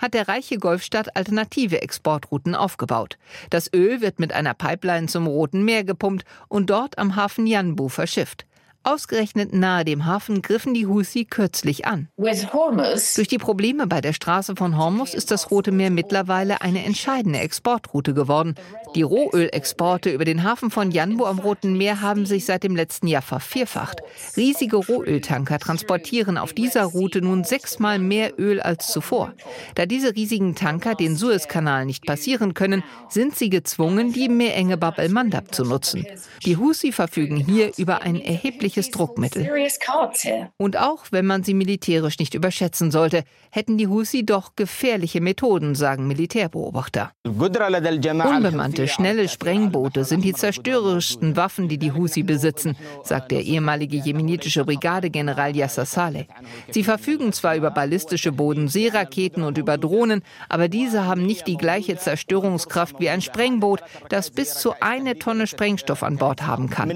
hat der reiche Golfstaat alternative Exportrouten aufgebaut. Das Öl wird mit einer Pipeline zum Roten Meer gepumpt und dort am Hafen Yanbu verschifft. Ausgerechnet nahe dem Hafen griffen die Houthi kürzlich an. Durch die Probleme bei der Straße von Hormuz ist das Rote Meer mittlerweile eine entscheidende Exportroute geworden. Die Rohölexporte über den Hafen von Yanbu am Roten Meer haben sich seit dem letzten Jahr vervierfacht. Riesige Rohöltanker transportieren auf dieser Route nun 6-mal mehr Öl als zuvor. Da diese riesigen Tanker den Suezkanal nicht passieren können, sind sie gezwungen, die Meerenge Bab el-Mandab zu nutzen. Die Houthi verfügen hier über ein erhebliches Druckmittel. Und auch wenn man sie militärisch nicht überschätzen sollte, hätten die Houthi doch gefährliche Methoden, sagen Militärbeobachter. Unbemannte, schnelle Sprengboote sind die zerstörerischsten Waffen, die die Houthi besitzen, sagt der ehemalige jemenitische Brigadegeneral Yasser Saleh. Sie verfügen zwar über ballistische Bodenseeraketen und über Drohnen, aber diese haben nicht die gleiche Zerstörungskraft wie ein Sprengboot, das bis zu 1 Tonne Sprengstoff an Bord haben kann.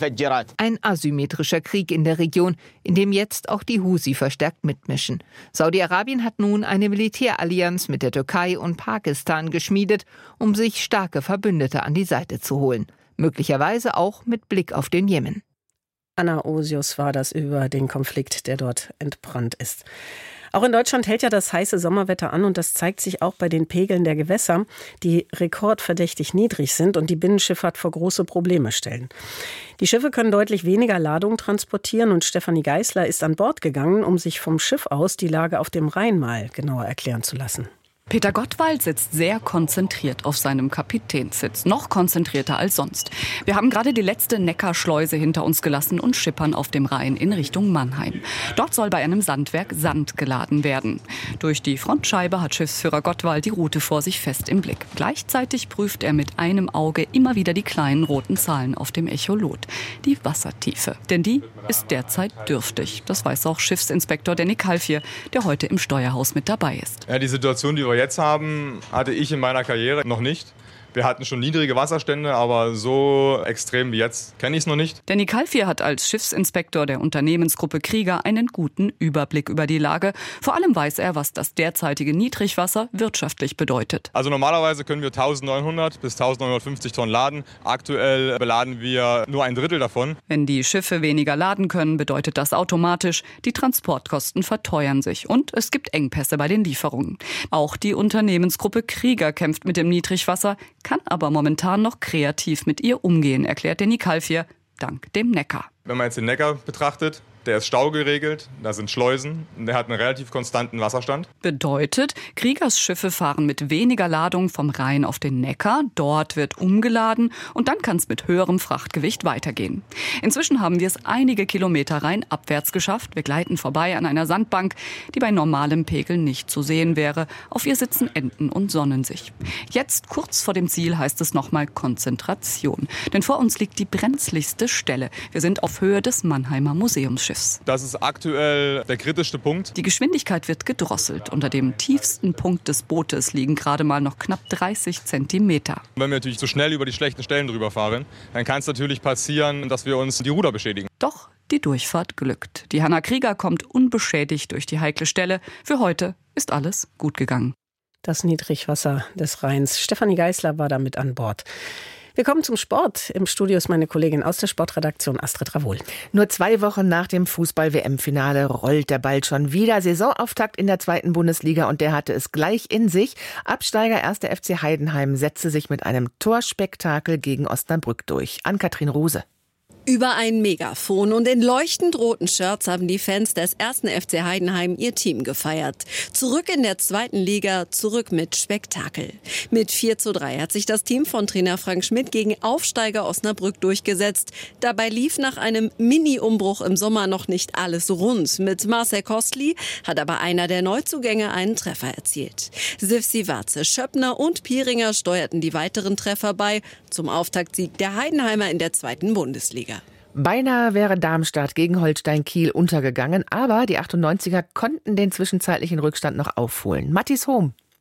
Ein asymmetrischer Krieg in der Region, in dem jetzt auch die Houthi verstärkt mitmischen. Saudi-Arabien hat nun eine Militärallianz mit der Türkei und Pakistan geschmiedet, um sich starke Verbündete an die Seite zu holen. Möglicherweise auch mit Blick auf den Jemen. Anna Osius war das über den Konflikt, der dort entbrannt ist. Auch in Deutschland hält ja das heiße Sommerwetter an und das zeigt sich auch bei den Pegeln der Gewässer, die rekordverdächtig niedrig sind und die Binnenschifffahrt vor große Probleme stellen. Die Schiffe können deutlich weniger Ladung transportieren und Stefanie Geisler ist an Bord gegangen, um sich vom Schiff aus die Lage auf dem Rhein mal genauer erklären zu lassen. Peter Gottwald sitzt sehr konzentriert auf seinem Kapitänssitz, noch konzentrierter als sonst. Wir haben gerade die letzte Neckarschleuse hinter uns gelassen und schippern auf dem Rhein in Richtung Mannheim. Dort soll bei einem Sandwerk Sand geladen werden. Durch die Frontscheibe hat Schiffsführer Gottwald die Route vor sich fest im Blick. Gleichzeitig prüft er mit einem Auge immer wieder die kleinen roten Zahlen auf dem Echolot. Die Wassertiefe, denn die ist derzeit dürftig. Das weiß auch Schiffsinspektor Danny Kalfier, der heute im Steuerhaus mit dabei ist. Ja, die Situation, die wir jetzt haben, hatte ich in meiner Karriere noch nicht. Wir hatten schon niedrige Wasserstände, aber so extrem wie jetzt kenne ich es noch nicht. Danny Kalfier hat als Schiffsinspektor der Unternehmensgruppe Krieger einen guten Überblick über die Lage. Vor allem weiß er, was das derzeitige Niedrigwasser wirtschaftlich bedeutet. Also normalerweise können wir 1900 bis 1950 Tonnen laden. Aktuell beladen wir nur 1/3 davon. Wenn die Schiffe weniger laden können, bedeutet das automatisch, die Transportkosten verteuern sich und es gibt Engpässe bei den Lieferungen. Auch die Unternehmensgruppe Krieger kämpft mit dem Niedrigwasser, kann aber momentan noch kreativ mit ihr umgehen, erklärt Danny Kalfier, dank dem Neckar. Wenn man jetzt den Neckar betrachtet, der ist staugeregelt, da sind Schleusen, der hat einen relativ konstanten Wasserstand. Bedeutet, Kriegers Schiffe fahren mit weniger Ladung vom Rhein auf den Neckar, dort wird umgeladen und dann kann es mit höherem Frachtgewicht weitergehen. Inzwischen haben wir es einige Kilometer rheinabwärts geschafft. Wir gleiten vorbei an einer Sandbank, die bei normalem Pegel nicht zu sehen wäre. Auf ihr sitzen Enten und sonnen sich. Jetzt, kurz vor dem Ziel, heißt es nochmal Konzentration. Denn vor uns liegt die brenzligste Stelle. Wir sind auf Höhe des Mannheimer Museumsschiffs. Das ist aktuell der kritischste Punkt. Die Geschwindigkeit wird gedrosselt. Unter dem tiefsten Punkt des Bootes liegen gerade mal noch knapp 30 Zentimeter. Wenn wir natürlich zu schnell über die schlechten Stellen drüber fahren, dann kann es natürlich passieren, dass wir uns die Ruder beschädigen. Doch die Durchfahrt glückt. Die Hanna Krieger kommt unbeschädigt durch die heikle Stelle. Für heute ist alles gut gegangen. Das Niedrigwasser des Rheins. Stefanie Geisler war damit an Bord. Wir kommen zum Sport. Im Studio ist meine Kollegin aus der Sportredaktion Astrid Ravoul. Nur 2 Wochen nach dem Fußball-WM-Finale rollt der Ball schon wieder. Saisonauftakt in der 2. Bundesliga und der hatte es gleich in sich. Absteiger 1. FC Heidenheim setzte sich mit einem Torspektakel gegen Osnabrück durch. Ann-Kathrin Rose. Über ein Megafon und in leuchtend roten Shirts haben die Fans des 1. FC Heidenheim ihr Team gefeiert. Zurück in der 2. Liga, zurück mit Spektakel. Mit 4:3 hat sich das Team von Trainer Frank Schmidt gegen Aufsteiger Osnabrück durchgesetzt. Dabei lief nach einem Mini-Umbruch im Sommer noch nicht alles rund. Mit Marcel Kostli hat aber einer der Neuzugänge einen Treffer erzielt. Sivsi Warze, Schöppner und Pieringer steuerten die weiteren Treffer bei zum Auftaktsieg der Heidenheimer in der 2. Bundesliga. Beinahe wäre Darmstadt gegen Holstein Kiel untergegangen, aber die 98er konnten den zwischenzeitlichen Rückstand noch aufholen. Mathis Hohm.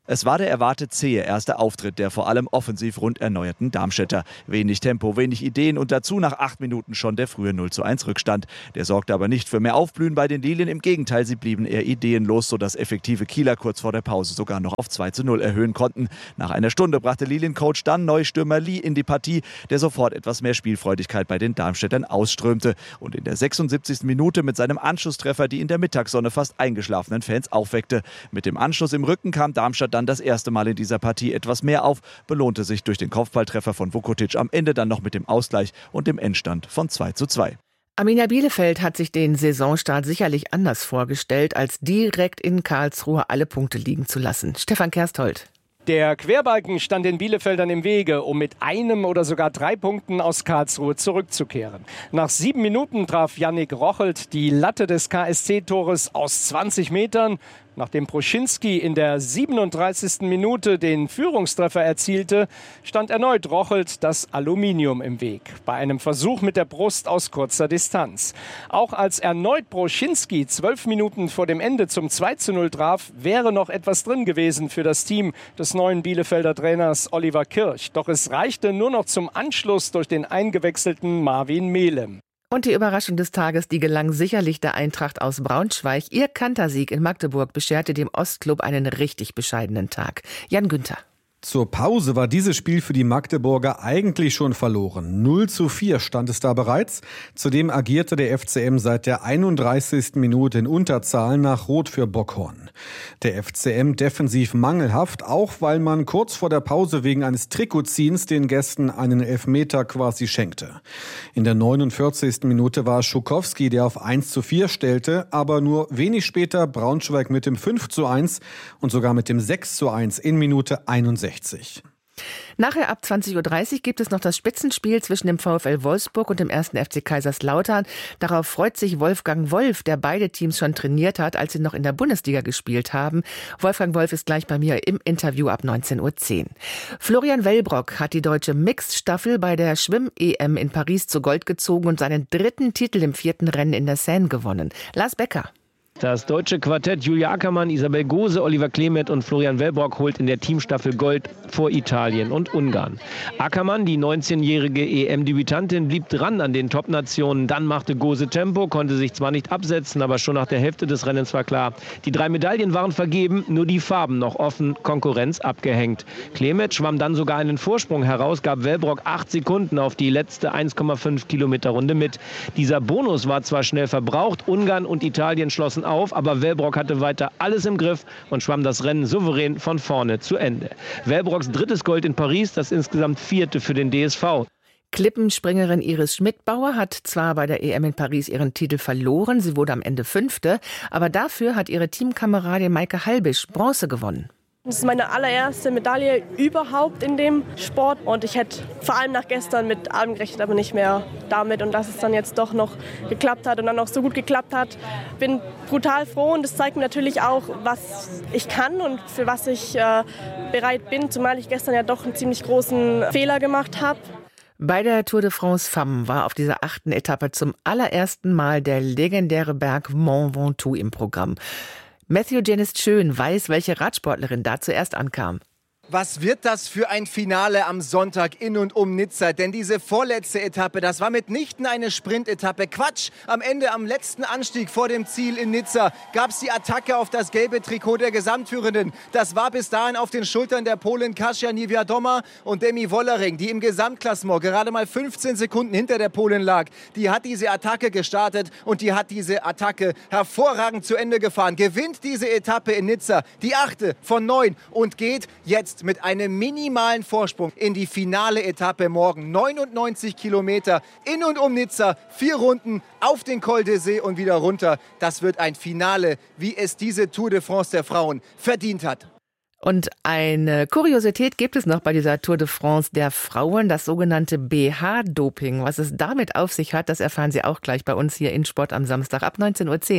Es war der erwartet zähe erste Auftritt der vor allem offensiv rund erneuerten Darmstädter. Wenig Tempo, wenig Ideen und dazu nach 8 Minuten schon der frühe 0:1 Rückstand. Der sorgte aber nicht für mehr Aufblühen bei den Lilien. Im Gegenteil, sie blieben eher ideenlos, sodass effektive Kieler kurz vor der Pause sogar noch auf 2:0 erhöhen konnten. Nach einer Stunde brachte Liliencoach dann Neustürmer Lee in die Partie, der sofort etwas mehr Spielfreudigkeit bei den Darmstädtern ausströmte und in der 76. Minute mit seinem Anschlusstreffer die in der Mittagssonne fast eingeschlafenen Fans aufweckte. Mit dem Anschluss im Rücken kam Darmstadt dann das erste Mal in dieser Partie etwas mehr auf, belohnte sich durch den Kopfballtreffer von Vukotic am Ende dann noch mit dem Ausgleich und dem Endstand von 2:2. Arminia Bielefeld hat sich den Saisonstart sicherlich anders vorgestellt, als direkt in Karlsruhe alle Punkte liegen zu lassen. Stefan Kersthold. Der Querbalken stand den Bielefeldern im Wege, um mit einem oder sogar 3 Punkten aus Karlsruhe zurückzukehren. Nach 7 Minuten traf Yannick Rochelt die Latte des KSC-Tores aus 20 Metern. Nachdem Proschinski in der 37. Minute den Führungstreffer erzielte, stand erneut Rochelt das Aluminium im Weg. Bei einem Versuch mit der Brust aus kurzer Distanz. Auch als erneut Proschinski 12 Minuten vor dem Ende zum 2:0 traf, wäre noch etwas drin gewesen für das Team des neuen Bielefelder Trainers Oliver Kirch. Doch es reichte nur noch zum Anschluss durch den eingewechselten Marvin Mehlem. Und die Überraschung des Tages, die gelang sicherlich der Eintracht aus Braunschweig. Ihr Kantersieg in Magdeburg bescherte dem Ostklub einen richtig bescheidenen Tag. Jan Günther. Zur Pause war dieses Spiel für die Magdeburger eigentlich schon verloren. 0:4 stand es da bereits. Zudem agierte der FCM seit der 31. Minute in Unterzahl nach Rot für Bockhorn. Der FCM defensiv mangelhaft, auch weil man kurz vor der Pause wegen eines Trikotziehens den Gästen einen Elfmeter quasi schenkte. In der 49. Minute war Schukowski, der auf 1:4 stellte, aber nur wenig später Braunschweig mit dem 5:1 und sogar mit dem 6:1 in Minute 61. Nachher ab 20:30 Uhr gibt es noch das Spitzenspiel zwischen dem VfL Wolfsburg und dem 1. FC Kaiserslautern. Darauf freut sich Wolfgang Wolf, der beide Teams schon trainiert hat, als sie noch in der Bundesliga gespielt haben. Wolfgang Wolf ist gleich bei mir im Interview ab 19:10 Uhr. Florian Wellbrock hat die deutsche Mixed-Staffel bei der Schwimm-EM in Paris zu Gold gezogen und seinen 3. Titel im 4. Rennen in der Seine gewonnen. Lars Becker. Das deutsche Quartett Julia Ackermann, Isabel Gose, Oliver Klemet und Florian Wellbrock holt in der Teamstaffel Gold vor Italien und Ungarn. Ackermann, die 19-jährige EM-Debütantin, blieb dran an den Top-Nationen. Dann machte Gose Tempo, konnte sich zwar nicht absetzen, aber schon nach der Hälfte des Rennens war klar, die 3 Medaillen waren vergeben, nur die Farben noch offen, Konkurrenz abgehängt. Klemet schwamm dann sogar einen Vorsprung heraus, gab Wellbrock 8 Sekunden auf die letzte 1,5 Kilometer Runde mit. Dieser Bonus war zwar schnell verbraucht, Ungarn und Italien schlossen auf, aber Wellbrock hatte weiter alles im Griff und schwamm das Rennen souverän von vorne zu Ende. Wellbrocks 3. Gold in Paris, das insgesamt 4. für den DSV. Klippenspringerin Iris Schmidbauer hat zwar bei der EM in Paris ihren Titel verloren, sie wurde am Ende 5., aber dafür hat ihre Teamkameradin Maike Halbisch Bronze gewonnen. Das ist meine allererste Medaille überhaupt in dem Sport und ich hätte vor allem nach gestern mit allem gerechnet, aber nicht mehr damit und dass es dann jetzt doch noch geklappt hat und dann auch so gut geklappt hat. Bin brutal froh und das zeigt mir natürlich auch, was ich kann und für was ich bereit bin, zumal ich gestern ja doch einen ziemlich großen Fehler gemacht habe. Bei der Tour de France Femmes war auf dieser 8. Etappe zum allerersten Mal der legendäre Berg Mont Ventoux im Programm. Matthew Jennist-Schön weiß, welche Radsportlerin da zuerst ankam. Was wird das für ein Finale am Sonntag in und um Nizza? Denn diese vorletzte Etappe, das war mitnichten eine Sprintetappe. Quatsch! Am Ende, am letzten Anstieg vor dem Ziel in Nizza, gab es die Attacke auf das gelbe Trikot der Gesamtführenden. Das war bis dahin auf den Schultern der Polin Kasia Niewiadoma und Demi Wollering, die im Gesamtklassement gerade mal 15 Sekunden hinter der Polin lag. Die hat diese Attacke gestartet und die hat diese Attacke hervorragend zu Ende gefahren. Gewinnt diese Etappe in Nizza, die 8. von 9 und geht jetzt mit einem minimalen Vorsprung in die finale Etappe morgen. 99 Kilometer in und um Nizza, 4 Runden auf den Col d'Isée und wieder runter. Das wird ein Finale, wie es diese Tour de France der Frauen verdient hat. Und eine Kuriosität gibt es noch bei dieser Tour de France der Frauen, das sogenannte BH-Doping. Was es damit auf sich hat, das erfahren Sie auch gleich bei uns hier in Sport am Samstag ab 19:10 Uhr.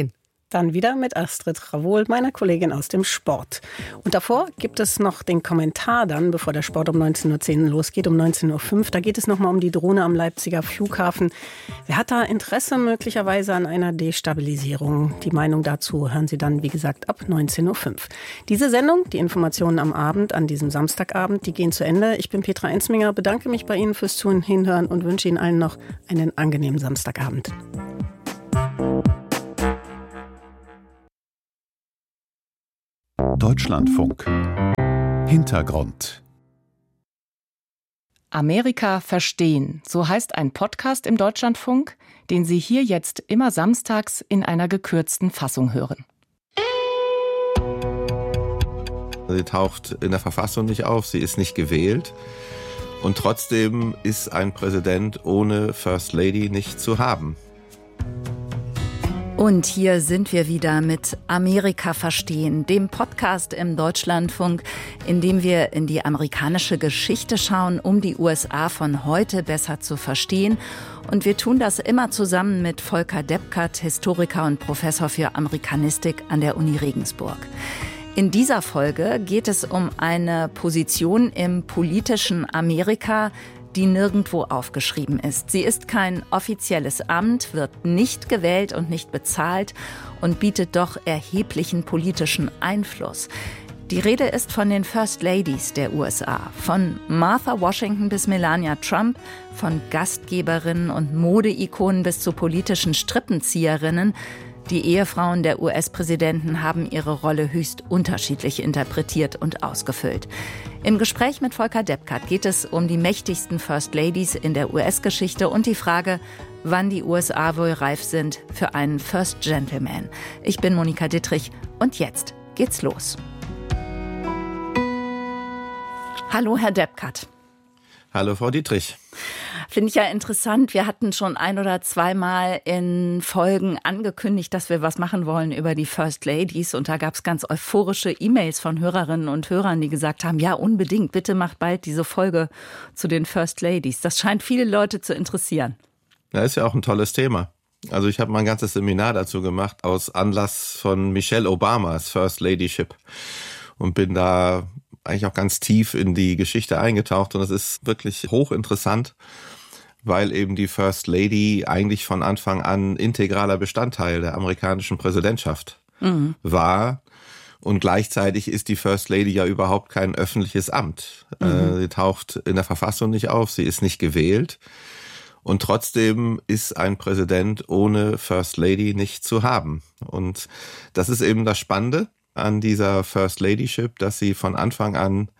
Dann wieder mit Astrid Ravoul, meiner Kollegin aus dem Sport. Und davor gibt es noch den Kommentar dann, bevor der Sport um 19.10 Uhr losgeht, um 19.05 Uhr. Da geht es nochmal um die Drohne am Leipziger Flughafen. Wer hat da Interesse möglicherweise an einer Destabilisierung? Die Meinung dazu hören Sie dann, wie gesagt, ab 19.05 Uhr. Diese Sendung, die Informationen am Abend, an diesem Samstagabend, die gehen zu Ende. Ich bin Petra Enzminger, bedanke mich bei Ihnen fürs Zuhören, Hinhören und wünsche Ihnen allen noch einen angenehmen Samstagabend. Deutschlandfunk. Hintergrund. Amerika verstehen, so heißt ein Podcast im Deutschlandfunk, den Sie hier jetzt immer samstags in einer gekürzten Fassung hören. Sie taucht in der Verfassung nicht auf, sie ist nicht gewählt. Und trotzdem ist ein Präsident ohne First Lady nicht zu haben. Und hier sind wir wieder mit Amerika verstehen, dem Podcast im Deutschlandfunk, in dem wir in die amerikanische Geschichte schauen, um die USA von heute besser zu verstehen. Und wir tun das immer zusammen mit Volker Deppkert, Historiker und Professor für Amerikanistik an der Uni Regensburg. In dieser Folge geht es um eine Position im politischen Amerika, die nirgendwo aufgeschrieben ist. Sie ist kein offizielles Amt, wird nicht gewählt und nicht bezahlt und bietet doch erheblichen politischen Einfluss. Die Rede ist von den First Ladies der USA, von Martha Washington bis Melania Trump, von Gastgeberinnen und Modeikonen bis zu politischen Strippenzieherinnen. Die Ehefrauen der US-Präsidenten haben ihre Rolle höchst unterschiedlich interpretiert und ausgefüllt. Im Gespräch mit Volker Deppkert geht es um die mächtigsten First Ladies in der US-Geschichte und die Frage, wann die USA wohl reif sind für einen First Gentleman. Ich bin Monika Dittrich und jetzt geht's los. Hallo, Herr Deppkert. Hallo, Frau Dittrich. Finde ich ja interessant. Wir hatten schon 1 oder 2 Mal in Folgen angekündigt, dass wir was machen wollen über die First Ladies. Und da gab es ganz euphorische E-Mails von Hörerinnen und Hörern, die gesagt haben, ja, unbedingt, bitte macht bald diese Folge zu den First Ladies. Das scheint viele Leute zu interessieren. Ja, ist ja auch ein tolles Thema. Also ich habe mal ein ganzes Seminar dazu gemacht, aus Anlass von Michelle Obamas First Ladyship. Und bin da eigentlich auch ganz tief in die Geschichte eingetaucht. Und es ist wirklich hochinteressant, weil eben die First Lady eigentlich von Anfang an integraler Bestandteil der amerikanischen Präsidentschaft war. Und gleichzeitig ist die First Lady ja überhaupt kein öffentliches Amt. Sie taucht in der Verfassung nicht auf, sie ist nicht gewählt. Und trotzdem ist ein Präsident ohne First Lady nicht zu haben. Und das ist eben das Spannende an dieser First Ladyship, dass sie von Anfang an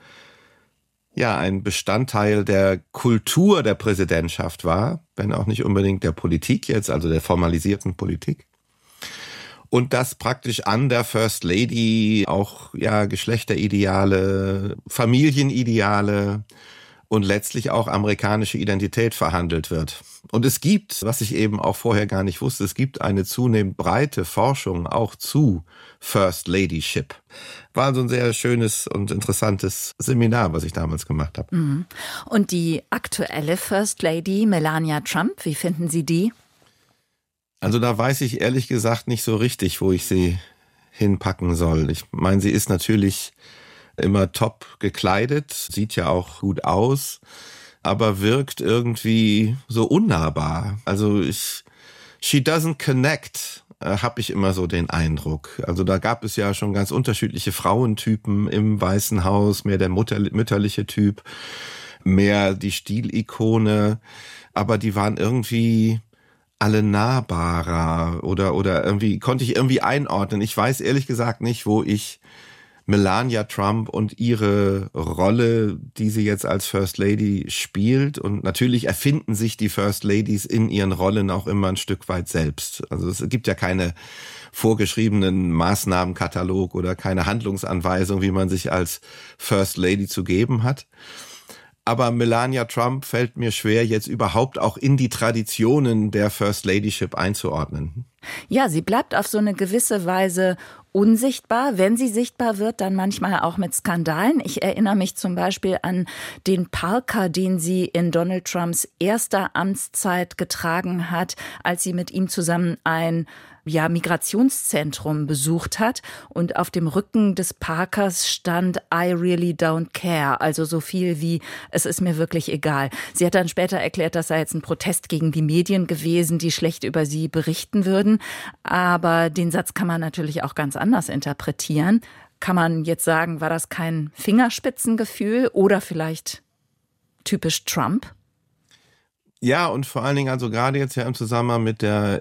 ja ein Bestandteil der Kultur der Präsidentschaft war, wenn auch nicht unbedingt der Politik jetzt, also der formalisierten Politik. Und dass praktisch an der First Lady auch ja Geschlechterideale, Familienideale und letztlich auch amerikanische Identität verhandelt wird. Und es gibt, was ich eben auch vorher gar nicht wusste, es gibt eine zunehmend breite Forschung auch zu First Ladyship. War also ein sehr schönes und interessantes Seminar, was ich damals gemacht habe. Und die aktuelle First Lady, Melania Trump, wie finden Sie die? Also da weiß ich ehrlich gesagt nicht so richtig, wo ich sie hinpacken soll. Ich meine, sie ist natürlich immer top gekleidet, sieht ja auch gut aus, aber wirkt irgendwie so unnahbar. Also she doesn't connect, habe ich immer so den Eindruck. Also da gab es ja schon ganz unterschiedliche Frauentypen im Weißen Haus, mehr der mütterliche Typ, mehr die Stilikone, aber die waren irgendwie alle nahbarer oder irgendwie konnte ich irgendwie einordnen. Ich weiß ehrlich gesagt nicht, wo ich Melania Trump und ihre Rolle, die sie jetzt als First Lady spielt. Und natürlich erfinden sich die First Ladies in ihren Rollen auch immer ein Stück weit selbst. Also es gibt ja keine vorgeschriebenen Maßnahmenkatalog oder keine Handlungsanweisung, wie man sich als First Lady zu geben hat. Aber Melania Trump fällt mir schwer, jetzt überhaupt auch in die Traditionen der First Ladyship einzuordnen. Ja, sie bleibt auf so eine gewisse Weise unsichtbar. Wenn sie sichtbar wird, dann manchmal auch mit Skandalen. Ich erinnere mich zum Beispiel an den Parker, den sie in Donald Trumps erster Amtszeit getragen hat, als sie mit ihm zusammen ein Migrationszentrum besucht hat und auf dem Rücken des Parkers stand I really don't care, also so viel wie es ist mir wirklich egal. Sie hat dann später erklärt, das sei jetzt ein Protest gegen die Medien gewesen, die schlecht über sie berichten würden, aber den Satz kann man natürlich auch ganz anders interpretieren. Kann man jetzt sagen, war das kein Fingerspitzengefühl oder vielleicht typisch Trump? Ja, und vor allen Dingen also gerade jetzt ja im Zusammenhang mit der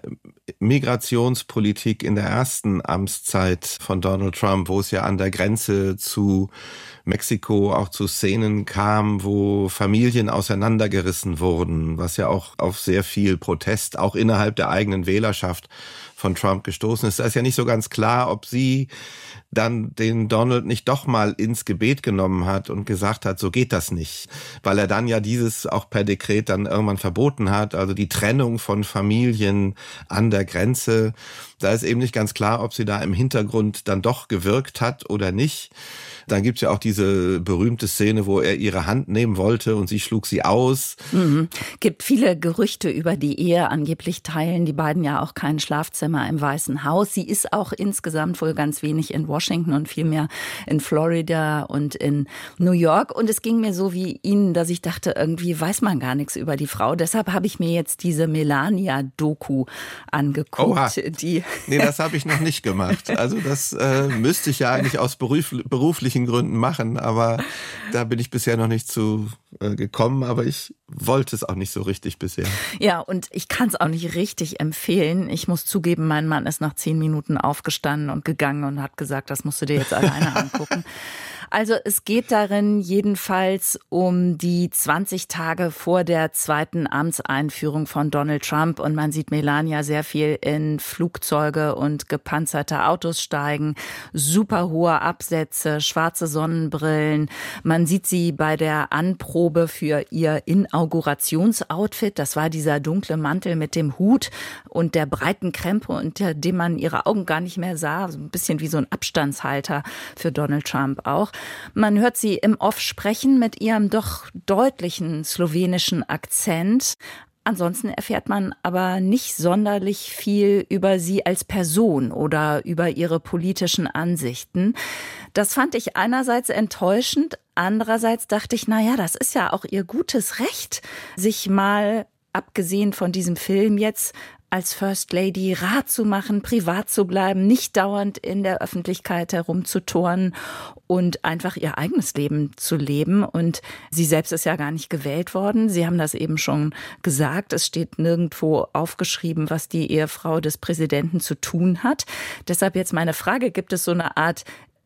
Migrationspolitik in der ersten Amtszeit von Donald Trump, wo es ja an der Grenze zu Mexiko auch zu Szenen kam, wo Familien auseinandergerissen wurden, was ja auch auf sehr viel Protest auch innerhalb der eigenen Wählerschaft von Trump gestoßen ist. Da ist ja nicht so ganz klar, ob sie dann den Donald nicht doch mal ins Gebet genommen hat und gesagt hat, so geht das nicht. Weil er dann ja dieses auch per Dekret dann irgendwann verboten hat, also die Trennung von Familien an der Grenze. Da ist eben nicht ganz klar, ob sie da im Hintergrund dann doch gewirkt hat oder nicht. Dann gibt's ja auch diese berühmte Szene, wo er ihre Hand nehmen wollte und sie schlug sie aus. Gibt viele Gerüchte über die Ehe. Angeblich teilen die beiden ja auch kein Schlafzimmer im Weißen Haus. Sie ist auch insgesamt wohl ganz wenig in Washington und viel mehr in Florida und in New York. Und es ging mir so wie Ihnen, dass ich dachte, irgendwie weiß man gar nichts über die Frau. Deshalb habe ich mir jetzt diese Melania-Doku angeguckt. Oha. Nee, das habe ich noch nicht gemacht. Also das müsste ich ja eigentlich aus beruflichen Gründen machen, aber da bin ich bisher noch nicht zu gekommen, aber ich wollte es auch nicht so richtig bisher. Ja, und ich kann es auch nicht richtig empfehlen. Ich muss zugeben, mein Mann ist nach 10 Minuten aufgestanden und gegangen und hat gesagt, das musst du dir jetzt alleine angucken. Also es geht darin jedenfalls um die 20 Tage vor der zweiten Amtseinführung von Donald Trump und man sieht Melania sehr viel in Flugzeuge und gepanzerte Autos steigen, super hohe Absätze, schwarze Sonnenbrillen. Man sieht sie bei der Anprobe für ihr Inaugurationsoutfit. Das war dieser dunkle Mantel mit dem Hut und der breiten Krempe, unter dem man ihre Augen gar nicht mehr sah. So ein bisschen wie so ein Abstandshalter für Donald Trump auch. Man hört sie im Off sprechen mit ihrem doch deutlichen slowenischen Akzent. Ansonsten erfährt man aber nicht sonderlich viel über sie als Person oder über ihre politischen Ansichten. Das fand ich einerseits enttäuschend, andererseits dachte ich, naja, das ist ja auch ihr gutes Recht, sich mal, abgesehen von diesem Film jetzt, als First Lady Rat zu machen, privat zu bleiben, nicht dauernd in der Öffentlichkeit herumzuturnen und einfach ihr eigenes Leben zu leben. Und sie selbst ist ja gar nicht gewählt worden. Sie haben das eben schon gesagt. Es steht nirgendwo aufgeschrieben, was die Ehefrau des Präsidenten zu tun hat. Deshalb jetzt meine Frage, gibt es so eine Art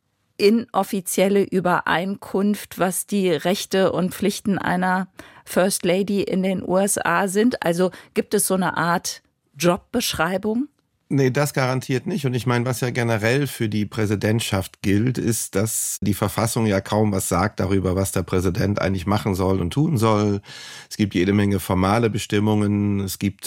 inoffizielle Übereinkunft, was die Rechte und Pflichten einer First Lady in den USA sind? Also gibt es so eine Art Jobbeschreibung? Nee, das garantiert nicht. Und ich meine, was ja generell für die Präsidentschaft gilt, ist, dass die Verfassung ja kaum was sagt darüber, was der Präsident eigentlich machen soll und tun soll. Es gibt jede Menge formale Bestimmungen, es gibt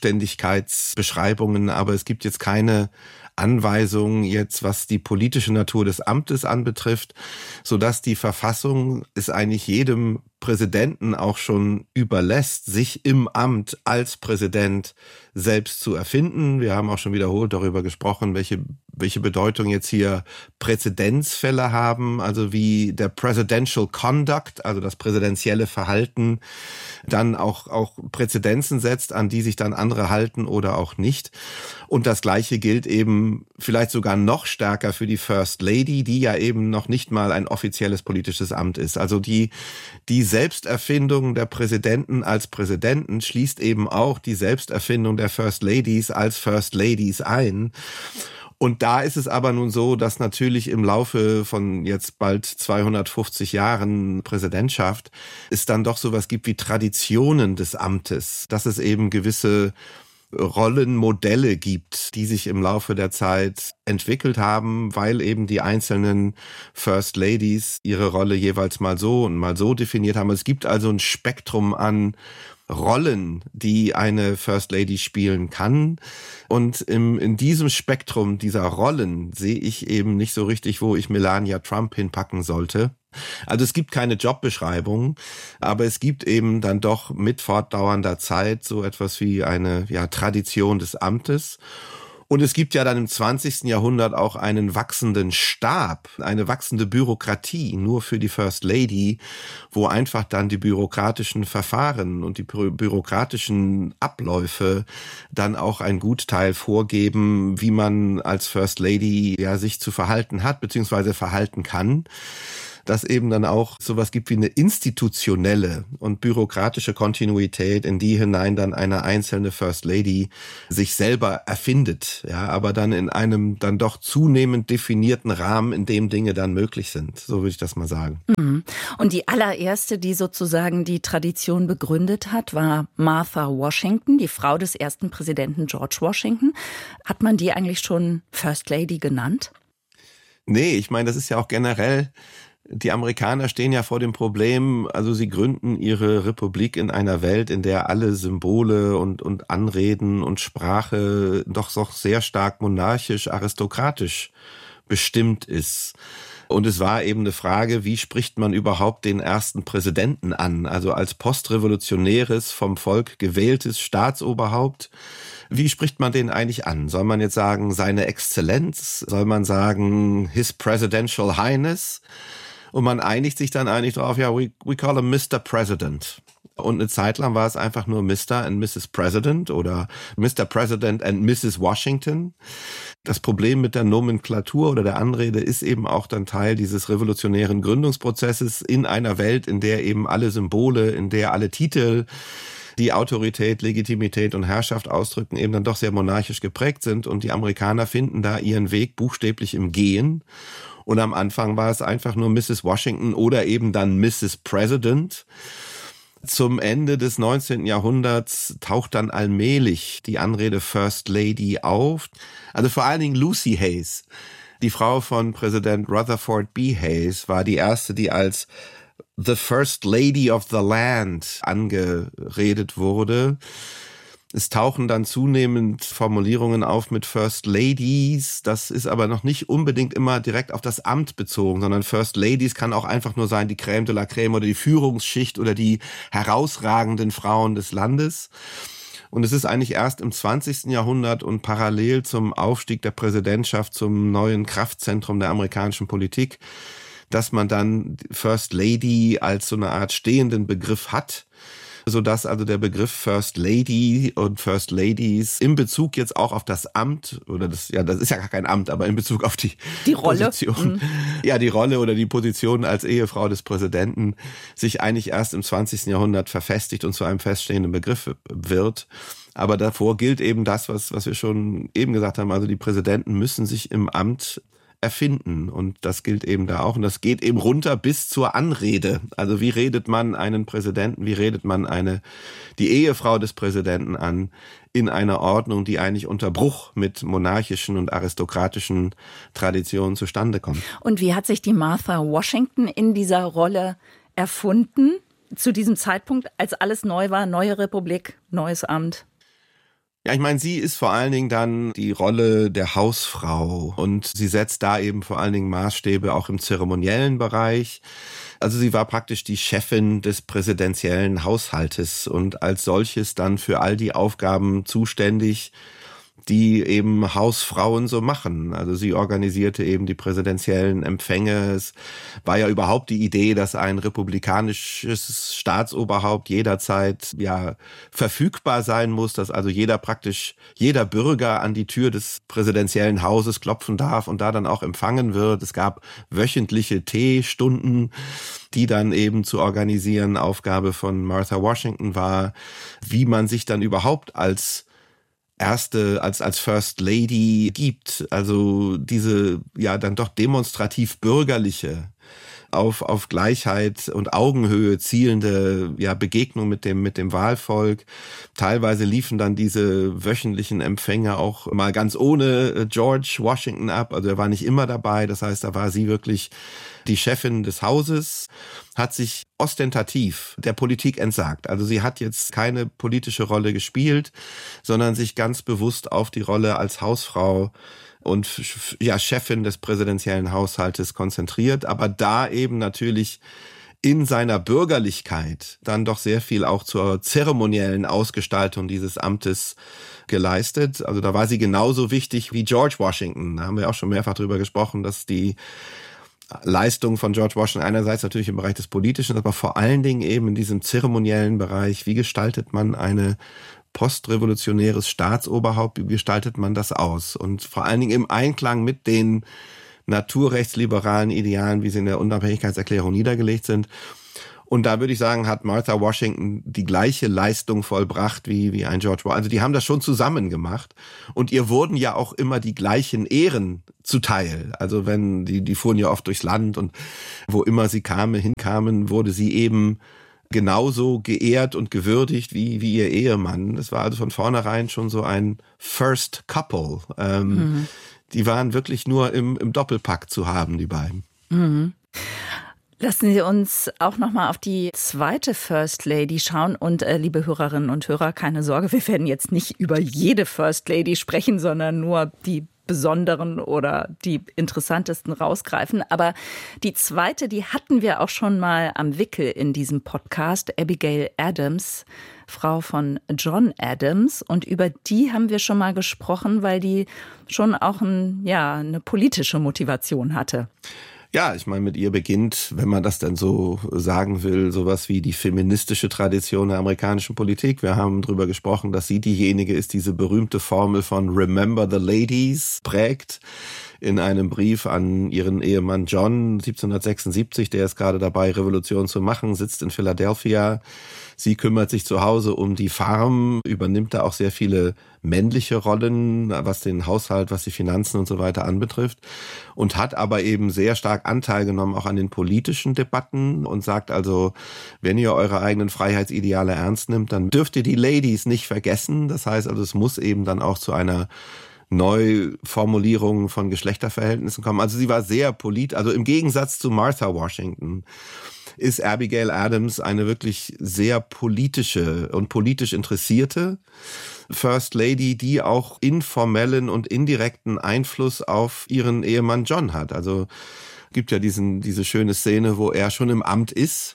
Zuständigkeitsbeschreibungen, aber es gibt jetzt keine Anweisungen jetzt, was die politische Natur des Amtes anbetrifft, sodass die Verfassung es eigentlich jedem Präsidenten auch schon überlässt, sich im Amt als Präsident selbst zu erfinden. Wir haben auch schon wiederholt darüber gesprochen, welche Bedeutung jetzt hier Präzedenzfälle haben, also wie der Presidential Conduct, also das präsidentielle Verhalten, dann auch Präzedenzen setzt, an die sich dann andere halten oder auch nicht. Und das Gleiche gilt eben vielleicht sogar noch stärker für die First Lady, die ja eben noch nicht mal ein offizielles politisches Amt ist. Also die Selbsterfindung der Präsidenten als Präsidenten schließt eben auch die Selbsterfindung der First Ladies als First Ladies ein. Und da ist es aber nun so, dass natürlich im Laufe von jetzt bald 250 Jahren Präsidentschaft es dann doch sowas gibt wie Traditionen des Amtes, dass es eben gewisse Rollenmodelle gibt, die sich im Laufe der Zeit entwickelt haben, weil eben die einzelnen First Ladies ihre Rolle jeweils mal so und mal so definiert haben. Es gibt also ein Spektrum an Rollen, die eine First Lady spielen kann. Und in diesem Spektrum dieser Rollen sehe ich eben nicht so richtig, wo ich Melania Trump hinpacken sollte. Also es gibt keine Jobbeschreibung, aber es gibt eben dann doch mit fortdauernder Zeit so etwas wie eine Tradition des Amtes. Und es gibt ja dann im 20. Jahrhundert auch einen wachsenden Stab, eine wachsende Bürokratie nur für die First Lady, wo einfach dann die bürokratischen Verfahren und die bürokratischen Abläufe dann auch ein Gutteil vorgeben, wie man als First Lady ja sich zu verhalten hat, beziehungsweise verhalten kann. Dass eben dann auch sowas gibt wie eine institutionelle und bürokratische Kontinuität, in die hinein dann eine einzelne First Lady sich selber erfindet, ja, aber dann in einem dann doch zunehmend definierten Rahmen, in dem Dinge dann möglich sind. So würde ich das mal sagen. Und die allererste, die sozusagen die Tradition begründet hat, war Martha Washington, die Frau des ersten Präsidenten George Washington. Hat man die eigentlich schon First Lady genannt? Nee, ich meine, das ist ja auch generell. Die Amerikaner stehen ja vor dem Problem, also sie gründen ihre Republik in einer Welt, in der alle Symbole und Anreden und Sprache doch sehr stark monarchisch, aristokratisch bestimmt ist. Und es war eben eine Frage, wie spricht man überhaupt den ersten Präsidenten an? Also als postrevolutionäres, vom Volk gewähltes Staatsoberhaupt. Wie spricht man den eigentlich an? Soll man jetzt sagen, seine Exzellenz? Soll man sagen, His Presidential Highness? Und man einigt sich dann eigentlich drauf, ja, we call him Mr. President. Und eine Zeit lang war es einfach nur Mr. and Mrs. President oder Mr. President and Mrs. Washington. Das Problem mit der Nomenklatur oder der Anrede ist eben auch dann Teil dieses revolutionären Gründungsprozesses in einer Welt, in der eben alle Symbole, in der alle Titel, die Autorität, Legitimität und Herrschaft ausdrücken, eben dann doch sehr monarchisch geprägt sind. Und die Amerikaner finden da ihren Weg buchstäblich im Gehen. Und am Anfang war es einfach nur Mrs. Washington oder eben dann Mrs. President. Zum Ende des 19. Jahrhunderts taucht dann allmählich die Anrede First Lady auf. Also vor allen Dingen Lucy Hayes, die Frau von Präsident Rutherford B. Hayes, war die erste, die als The First Lady of the Land angeredet wurde. Es tauchen dann zunehmend Formulierungen auf mit First Ladies. Das ist aber noch nicht unbedingt immer direkt auf das Amt bezogen, sondern First Ladies kann auch einfach nur sein, die Crème de la Crème oder die Führungsschicht oder die herausragenden Frauen des Landes. Und es ist eigentlich erst im 20. Jahrhundert und parallel zum Aufstieg der Präsidentschaft zum neuen Kraftzentrum der amerikanischen Politik, dass man dann First Lady als so eine Art stehenden Begriff hat, sodass also der Begriff First Lady und First Ladies in Bezug jetzt auch auf das Amt, oder das ist ja gar kein Amt, aber in Bezug auf die Rolle. Position, ja, die Rolle oder die Position als Ehefrau des Präsidenten sich eigentlich erst im 20. Jahrhundert verfestigt und zu einem feststehenden Begriff wird. Aber davor gilt eben das, was wir schon eben gesagt haben, also die Präsidenten müssen sich im Amt erfinden und das gilt eben da auch und das geht eben runter bis zur Anrede. Also wie redet man einen Präsidenten, wie redet man die Ehefrau des Präsidenten an in einer Ordnung, die eigentlich unter Bruch mit monarchischen und aristokratischen Traditionen zustande kommt. Und wie hat sich die Martha Washington in dieser Rolle erfunden zu diesem Zeitpunkt, als alles neu war, neue Republik, neues Amt? Ja, ich meine, sie ist vor allen Dingen dann die Rolle der Hausfrau und sie setzt da eben vor allen Dingen Maßstäbe auch im zeremoniellen Bereich. Also sie war praktisch die Chefin des präsidentiellen Haushaltes und als solches dann für all die Aufgaben zuständig, die eben Hausfrauen so machen. Also sie organisierte eben die präsidentiellen Empfänge. Es war ja überhaupt die Idee, dass ein republikanisches Staatsoberhaupt jederzeit ja verfügbar sein muss, dass also jeder Bürger an die Tür des präsidentiellen Hauses klopfen darf und da dann auch empfangen wird. Es gab wöchentliche Teestunden, die dann eben zu organisieren Aufgabe von Martha Washington war, wie man sich dann überhaupt als First Lady gibt, also diese ja dann doch demonstrativ bürgerliche, auf Gleichheit und Augenhöhe zielende Begegnung mit dem Wahlvolk. Teilweise liefen dann diese wöchentlichen Empfänge auch mal ganz ohne George Washington ab, also er war nicht immer dabei, das heißt, da war sie wirklich die Chefin des Hauses, hat sich ostentativ der Politik entsagt. Also sie hat jetzt keine politische Rolle gespielt, sondern sich ganz bewusst auf die Rolle als Hausfrau und Chefin des präsidentiellen Haushaltes konzentriert, aber da eben natürlich in seiner Bürgerlichkeit dann doch sehr viel auch zur zeremoniellen Ausgestaltung dieses Amtes geleistet. Also da war sie genauso wichtig wie George Washington. Da haben wir auch schon mehrfach drüber gesprochen, dass die Leistung von George Washington einerseits natürlich im Bereich des Politischen, aber vor allen Dingen eben in diesem zeremoniellen Bereich. Wie gestaltet man eine postrevolutionäres Staatsoberhaupt, wie gestaltet man das aus? Und vor allen Dingen im Einklang mit den naturrechtsliberalen Idealen, wie sie in der Unabhängigkeitserklärung niedergelegt sind. Und da würde ich sagen, hat Martha Washington die gleiche Leistung vollbracht wie ein George Washington. Also die haben das schon zusammen gemacht. Und ihr wurden ja auch immer die gleichen Ehren zuteil. Also wenn die fuhren ja oft durchs Land und wo immer sie hinkamen, wurde sie eben genauso geehrt und gewürdigt wie ihr Ehemann. Das war also von vornherein schon so ein First Couple. Die waren wirklich nur im Doppelpack zu haben, die beiden. Mhm. Lassen Sie uns auch noch mal auf die zweite First Lady schauen. Und liebe Hörerinnen und Hörer, keine Sorge, wir werden jetzt nicht über jede First Lady sprechen, sondern nur die besonderen oder die interessantesten rausgreifen. Aber die zweite, die hatten wir auch schon mal am Wickel in diesem Podcast, Abigail Adams, Frau von John Adams. Und über die haben wir schon mal gesprochen, weil die schon auch eine politische Motivation hatte. Ja, ich meine, mit ihr beginnt, wenn man das denn so sagen will, sowas wie die feministische Tradition der amerikanischen Politik. Wir haben drüber gesprochen, dass sie diejenige ist, diese berühmte Formel von Remember the Ladies prägt. In einem Brief an ihren Ehemann John 1776, der ist gerade dabei, Revolution zu machen, sitzt in Philadelphia. Sie kümmert sich zu Hause um die Farm, übernimmt da auch sehr viele männliche Rollen, was den Haushalt, was die Finanzen und so weiter anbetrifft, und hat aber eben sehr stark Anteil genommen auch an den politischen Debatten und sagt also, wenn ihr eure eigenen Freiheitsideale ernst nimmt, dann dürft ihr die Ladies nicht vergessen. Das heißt also, es muss eben dann auch zu einer Neuformulierung von Geschlechterverhältnissen kommen. Also sie war sehr also im Gegensatz zu Martha Washington ist Abigail Adams eine wirklich sehr politische und politisch interessierte First Lady, die auch informellen und indirekten Einfluss auf ihren Ehemann John hat. Also gibt ja diese schöne Szene, wo er schon im Amt ist.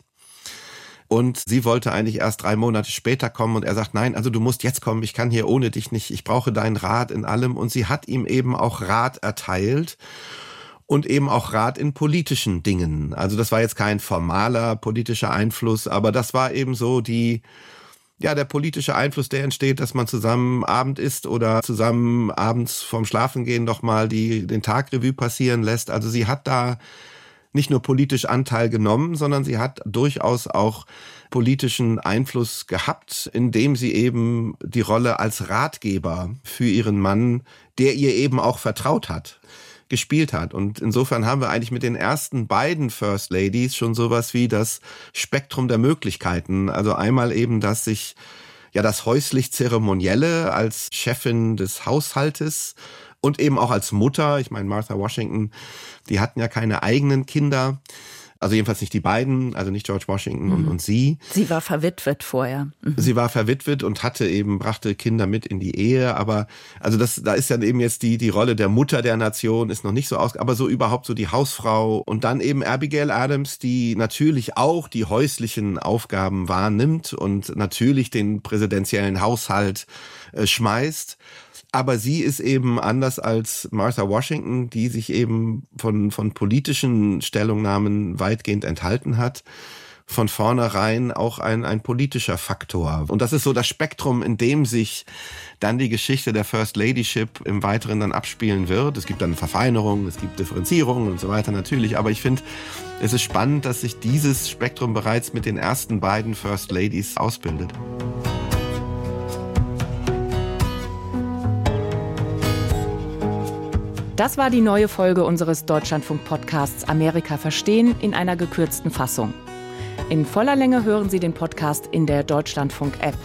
Und sie wollte eigentlich erst 3 Monate später kommen und er sagt, nein, also du musst jetzt kommen, ich kann hier ohne dich nicht, ich brauche deinen Rat in allem. Und sie hat ihm eben auch Rat erteilt und eben auch Rat in politischen Dingen. Also das war jetzt kein formaler politischer Einfluss, aber das war eben so der politische Einfluss, der entsteht, dass man zusammen Abend isst oder zusammen abends vorm Schlafengehen nochmal den Tag Revue passieren lässt. Also sie hat da nicht nur politisch Anteil genommen, sondern sie hat durchaus auch politischen Einfluss gehabt, indem sie eben die Rolle als Ratgeber für ihren Mann, der ihr eben auch vertraut hat, gespielt hat. Und insofern haben wir eigentlich mit den ersten beiden First Ladies schon sowas wie das Spektrum der Möglichkeiten. Also einmal eben, dass sich das häuslich-zeremonielle als Chefin des Haushaltes und eben auch als Mutter, ich meine Martha Washington, die hatten ja keine eigenen Kinder, also jedenfalls nicht die beiden, also nicht George Washington und sie. Sie war verwitwet vorher. Sie war verwitwet und brachte Kinder mit in die Ehe, aber also da ist ja eben jetzt die Rolle der Mutter der Nation ist noch nicht so aber so überhaupt so die Hausfrau und dann eben Abigail Adams, die natürlich auch die häuslichen Aufgaben wahrnimmt und natürlich den präsidentiellen Haushalt schmeißt. Aber sie ist eben anders als Martha Washington, die sich eben von politischen Stellungnahmen weitgehend enthalten hat, von vornherein auch ein politischer Faktor. Und das ist so das Spektrum, in dem sich dann die Geschichte der First Ladyship im Weiteren dann abspielen wird. Es gibt dann Verfeinerungen, es gibt Differenzierungen und so weiter natürlich. Aber ich finde, es ist spannend, dass sich dieses Spektrum bereits mit den ersten beiden First Ladies ausbildet. Das war die neue Folge unseres Deutschlandfunk-Podcasts Amerika verstehen in einer gekürzten Fassung. In voller Länge hören Sie den Podcast in der Deutschlandfunk-App.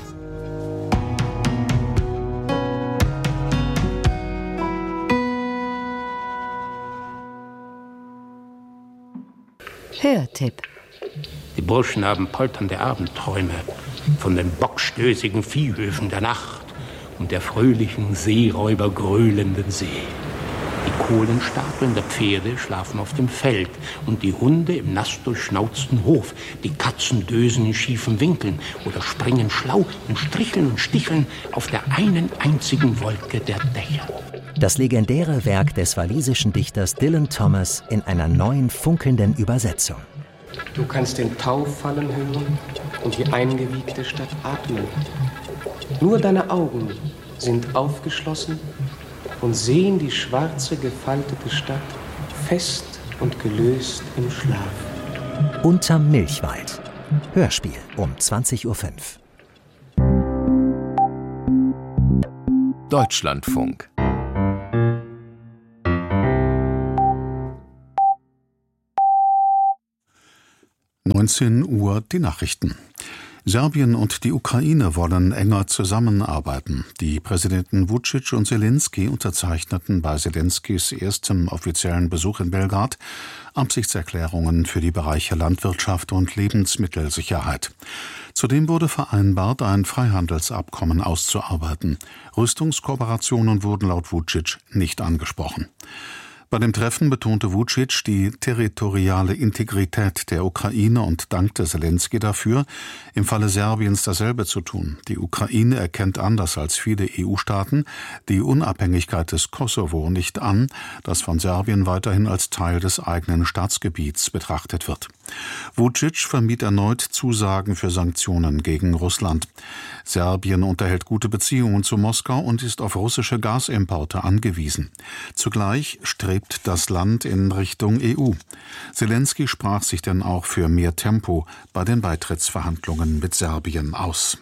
Hörtipp. Die Burschen haben polternde Abendträume von den bockstößigen Viehhöfen der Nacht und der fröhlichen Seeräuber gröhlenden See. Die Kohlenstapeln der Pferde schlafen auf dem Feld und die Hunde im nass durchschnauzten Hof. Die Katzen dösen in schiefen Winkeln oder springen schlau und stricheln und sticheln auf der einen einzigen Wolke der Dächer. Das legendäre Werk des walisischen Dichters Dylan Thomas in einer neuen, funkelnden Übersetzung. Du kannst den Tau fallen hören und die eingewiegte Stadt atmen. Nur deine Augen sind aufgeschlossen und sehen die schwarze, gefaltete Stadt fest und gelöst im Schlaf. Unterm Milchwald. Hörspiel um 20:05 Uhr. Deutschlandfunk. Uhr die Nachrichten. Serbien und die Ukraine wollen enger zusammenarbeiten. Die Präsidenten Vučić und Zelensky unterzeichneten bei Zelenskys erstem offiziellen Besuch in Belgrad Absichtserklärungen für die Bereiche Landwirtschaft und Lebensmittelsicherheit. Zudem wurde vereinbart, ein Freihandelsabkommen auszuarbeiten. Rüstungskooperationen wurden laut Vučić nicht angesprochen. Bei dem Treffen betonte Vučić die territoriale Integrität der Ukraine und dankte Zelensky dafür, im Falle Serbiens dasselbe zu tun. Die Ukraine erkennt anders als viele EU-Staaten die Unabhängigkeit des Kosovo nicht an, das von Serbien weiterhin als Teil des eigenen Staatsgebiets betrachtet wird. Vučić vermied erneut Zusagen für Sanktionen gegen Russland. Serbien unterhält gute Beziehungen zu Moskau und ist auf russische Gasimporte angewiesen. Zugleich strebt das Land in Richtung EU. Zelensky sprach sich denn auch für mehr Tempo bei den Beitrittsverhandlungen mit Serbien aus.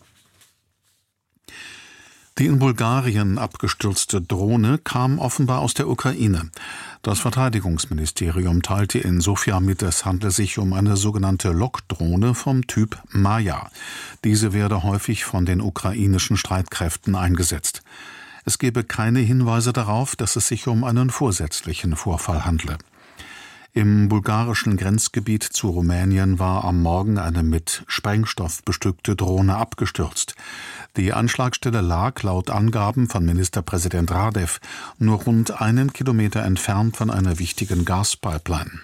Die in Bulgarien abgestürzte Drohne kam offenbar aus der Ukraine. Das Verteidigungsministerium teilte in Sofia mit, es handle sich um eine sogenannte Lokdrohne vom Typ Maja. Diese werde häufig von den ukrainischen Streitkräften eingesetzt. Es gebe keine Hinweise darauf, dass es sich um einen vorsätzlichen Vorfall handle. Im bulgarischen Grenzgebiet zu Rumänien war am Morgen eine mit Sprengstoff bestückte Drohne abgestürzt. Die Anschlagstelle lag laut Angaben von Ministerpräsident Radev nur rund 1 Kilometer entfernt von einer wichtigen Gaspipeline.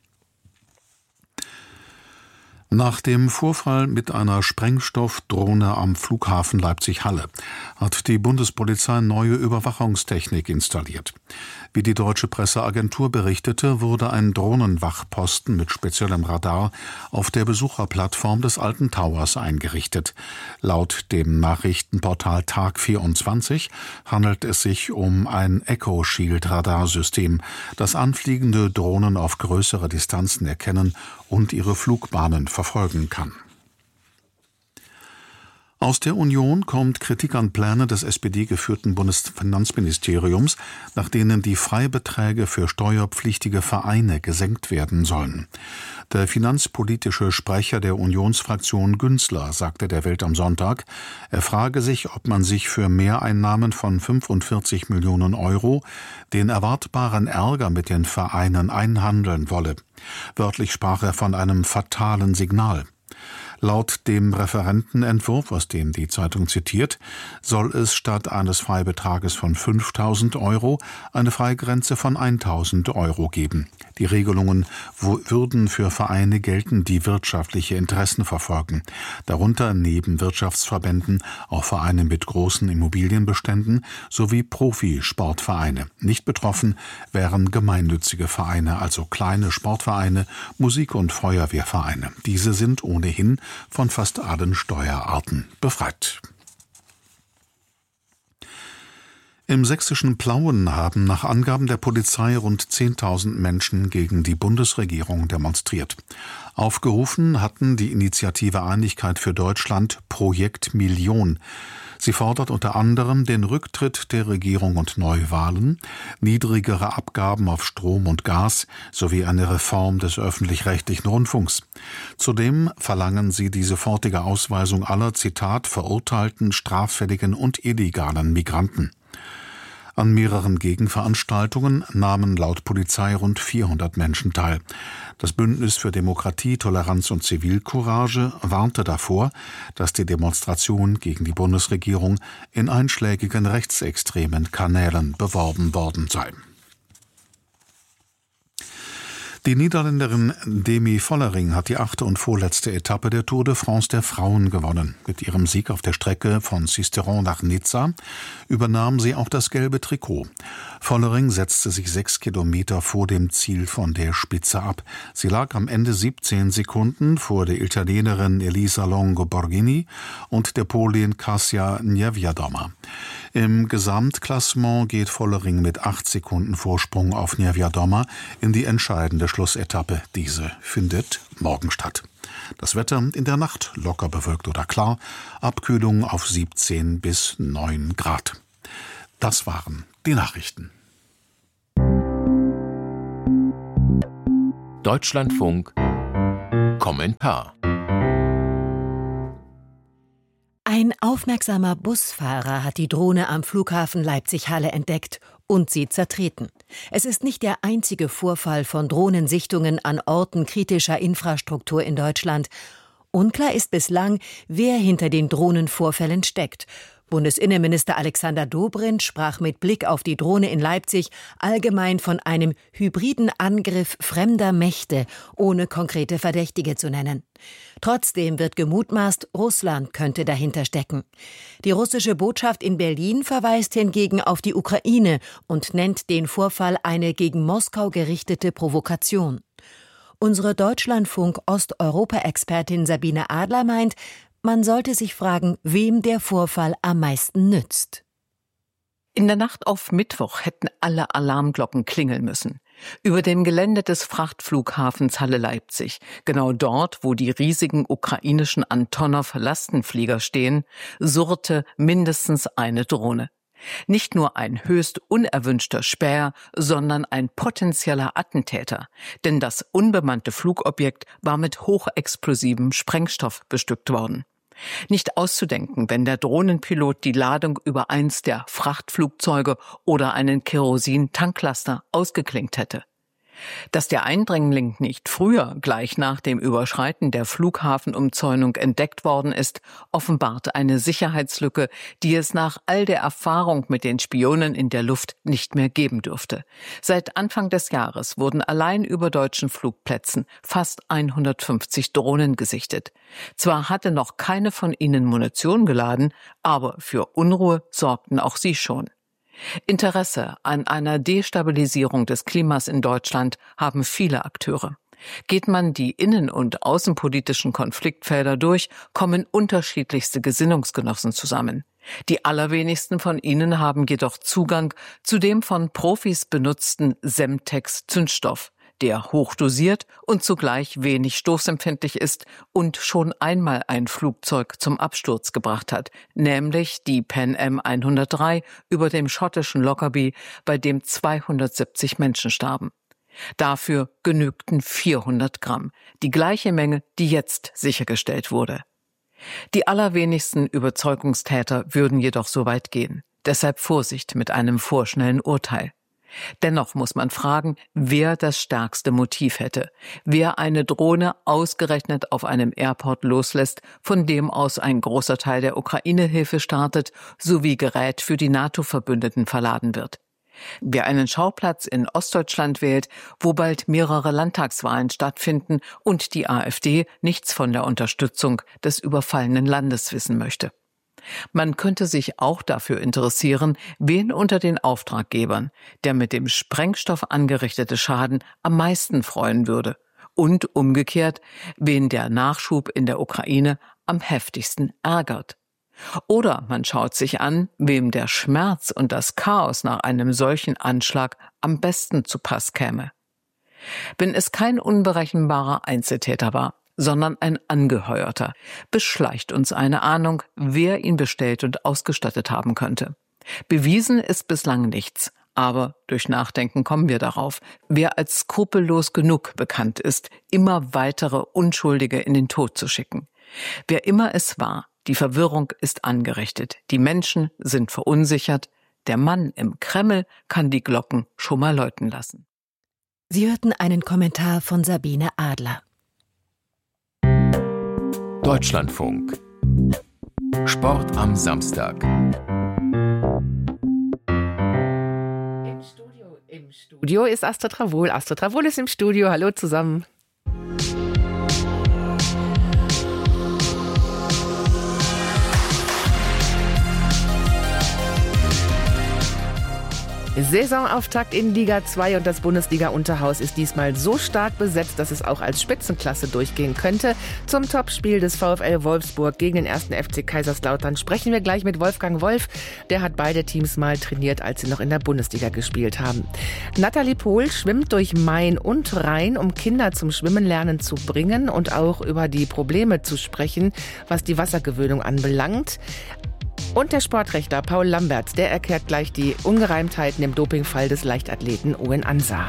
Nach dem Vorfall mit einer Sprengstoffdrohne am Flughafen Leipzig-Halle hat die Bundespolizei neue Überwachungstechnik installiert. Wie die deutsche Presseagentur berichtete, wurde ein Drohnenwachposten mit speziellem Radar auf der Besucherplattform des Alten Towers eingerichtet. Laut dem Nachrichtenportal Tag 24 handelt es sich um ein Echo-Shield-Radarsystem, das anfliegende Drohnen auf größere Distanzen erkennen und ihre Flugbahnen verfolgen kann. Aus der Union kommt Kritik an Pläne des SPD-geführten Bundesfinanzministeriums, nach denen die Freibeträge für steuerpflichtige Vereine gesenkt werden sollen. Der finanzpolitische Sprecher der Unionsfraktion Günzler sagte der Welt am Sonntag, er frage sich, ob man sich für Mehreinnahmen von 45 Millionen Euro den erwartbaren Ärger mit den Vereinen einhandeln wolle. Wörtlich sprach er von einem fatalen Signal. Laut dem Referentenentwurf, aus dem die Zeitung zitiert, soll es statt eines Freibetrages von 5.000 Euro eine Freigrenze von 1.000 Euro geben. Die Regelungen würden für Vereine gelten, die wirtschaftliche Interessen verfolgen. Darunter neben Wirtschaftsverbänden auch Vereine mit großen Immobilienbeständen sowie Profisportvereine. Nicht betroffen wären gemeinnützige Vereine, also kleine Sportvereine, Musik- und Feuerwehrvereine. Diese sind ohnehin von fast allen Steuerarten befreit. Im sächsischen Plauen haben nach Angaben der Polizei rund 10.000 Menschen gegen die Bundesregierung demonstriert. Aufgerufen hatten die Initiative Einigkeit für Deutschland Projekt Million. Sie fordert unter anderem den Rücktritt der Regierung und Neuwahlen, niedrigere Abgaben auf Strom und Gas sowie eine Reform des öffentlich-rechtlichen Rundfunks. Zudem verlangen sie die sofortige Ausweisung aller, Zitat, verurteilten, straffälligen und illegalen Migranten. An mehreren Gegenveranstaltungen nahmen laut Polizei rund 400 Menschen teil. Das Bündnis für Demokratie, Toleranz und Zivilcourage warnte davor, dass die Demonstration gegen die Bundesregierung in einschlägigen rechtsextremen Kanälen beworben worden sei. Die Niederländerin Demi Vollering hat die 8. und vorletzte Etappe der Tour de France der Frauen gewonnen. Mit ihrem Sieg auf der Strecke von Sisteron nach Nizza übernahm sie auch das gelbe Trikot. Vollering setzte sich 6 Kilometer vor dem Ziel von der Spitze ab. Sie lag am Ende 17 Sekunden vor der Italienerin Elisa Longo Borghini und der Polin Kasia Niewiadoma. Im Gesamtklassement geht Vollering mit 8 Sekunden Vorsprung auf Niewiadoma in die entscheidende Schlussetappe. Diese findet morgen statt. Das Wetter in der Nacht locker bewölkt oder klar, Abkühlung auf 17 bis 9 Grad. Das waren die Nachrichten. Deutschlandfunk Kommentar. Ein aufmerksamer Busfahrer hat die Drohne am Flughafen Leipzig-Halle entdeckt und sie zertreten. Es ist nicht der einzige Vorfall von Drohnensichtungen an Orten kritischer Infrastruktur in Deutschland. Unklar ist bislang, wer hinter den Drohnenvorfällen steckt. Bundesinnenminister Alexander Dobrindt sprach mit Blick auf die Drohne in Leipzig allgemein von einem hybriden Angriff fremder Mächte, ohne konkrete Verdächtige zu nennen. Trotzdem wird gemutmaßt, Russland könnte dahinter stecken. Die russische Botschaft in Berlin verweist hingegen auf die Ukraine und nennt den Vorfall eine gegen Moskau gerichtete Provokation. Unsere Deutschlandfunk-Osteuropa-Expertin Sabine Adler meint, man sollte sich fragen, wem der Vorfall am meisten nützt. In der Nacht auf Mittwoch hätten alle Alarmglocken klingeln müssen. Über dem Gelände des Frachtflughafens Halle-Leipzig, genau dort, wo die riesigen ukrainischen Antonov-Lastenflieger stehen, surrte mindestens eine Drohne. Nicht nur ein höchst unerwünschter Späher, sondern ein potenzieller Attentäter. Denn das unbemannte Flugobjekt war mit hochexplosivem Sprengstoff bestückt worden. Nicht auszudenken, wenn der Drohnenpilot die Ladung über eins der Frachtflugzeuge oder einen Kerosin-Tanklaster ausgeklinkt hätte. Dass der Eindringling nicht früher, gleich nach dem Überschreiten der Flughafenumzäunung entdeckt worden ist, offenbart eine Sicherheitslücke, die es nach all der Erfahrung mit den Spionen in der Luft nicht mehr geben dürfte. Seit Anfang des Jahres wurden allein über deutschen Flugplätzen fast 150 Drohnen gesichtet. Zwar hatte noch keine von ihnen Munition geladen, aber für Unruhe sorgten auch sie schon. Interesse an einer Destabilisierung des Klimas in Deutschland haben viele Akteure. Geht man die innen- und außenpolitischen Konfliktfelder durch, kommen unterschiedlichste Gesinnungsgenossen zusammen. Die allerwenigsten von ihnen haben jedoch Zugang zu dem von Profis benutzten Semtex-Zündstoff, der hochdosiert und zugleich wenig stoßempfindlich ist und schon einmal ein Flugzeug zum Absturz gebracht hat, nämlich die Pan Am 103 über dem schottischen Lockerbie, bei dem 270 Menschen starben. Dafür genügten 400 Gramm, die gleiche Menge, die jetzt sichergestellt wurde. Die allerwenigsten Überzeugungstäter würden jedoch so weit gehen. Deshalb Vorsicht mit einem vorschnellen Urteil. Dennoch muss man fragen, wer das stärkste Motiv hätte, wer eine Drohne ausgerechnet auf einem Airport loslässt, von dem aus ein großer Teil der Ukraine-Hilfe startet, sowie Gerät für die NATO-Verbündeten verladen wird. Wer einen Schauplatz in Ostdeutschland wählt, wo bald mehrere Landtagswahlen stattfinden und die AfD nichts von der Unterstützung des überfallenen Landes wissen möchte. Man könnte sich auch dafür interessieren, wen unter den Auftraggebern der mit dem Sprengstoff angerichtete Schaden am meisten freuen würde und umgekehrt, wen der Nachschub in der Ukraine am heftigsten ärgert. Oder man schaut sich an, wem der Schmerz und das Chaos nach einem solchen Anschlag am besten zu Pass käme. Wenn es kein unberechenbarer Einzeltäter war, sondern ein Angeheuerter, beschleicht uns eine Ahnung, wer ihn bestellt und ausgestattet haben könnte. Bewiesen ist bislang nichts, aber durch Nachdenken kommen wir darauf, wer als skrupellos genug bekannt ist, immer weitere Unschuldige in den Tod zu schicken. Wer immer es war, die Verwirrung ist angerichtet, die Menschen sind verunsichert, der Mann im Kreml kann die Glocken schon mal läuten lassen. Sie hörten einen Kommentar von Sabine Adler. Deutschlandfunk. Sport am Samstag. Im Studio Studio ist Astrid Travol. Astrid Travol ist im Studio. Hallo zusammen. Saisonauftakt in Liga 2 und das Bundesliga-Unterhaus ist diesmal so stark besetzt, dass es auch als Spitzenklasse durchgehen könnte. Zum Topspiel des VfL Wolfsburg gegen den 1. FC Kaiserslautern sprechen wir gleich mit Wolfgang Wolf. Der hat beide Teams mal trainiert, als sie noch in der Bundesliga gespielt haben. Nathalie Pohl schwimmt durch Main und Rhein, um Kinder zum Schwimmen lernen zu bringen und auch über die Probleme zu sprechen, was die Wassergewöhnung anbelangt. Und der Sportrechtler Paul Lamberts, der erklärt gleich die Ungereimtheiten im Dopingfall des Leichtathleten Owen Ansah.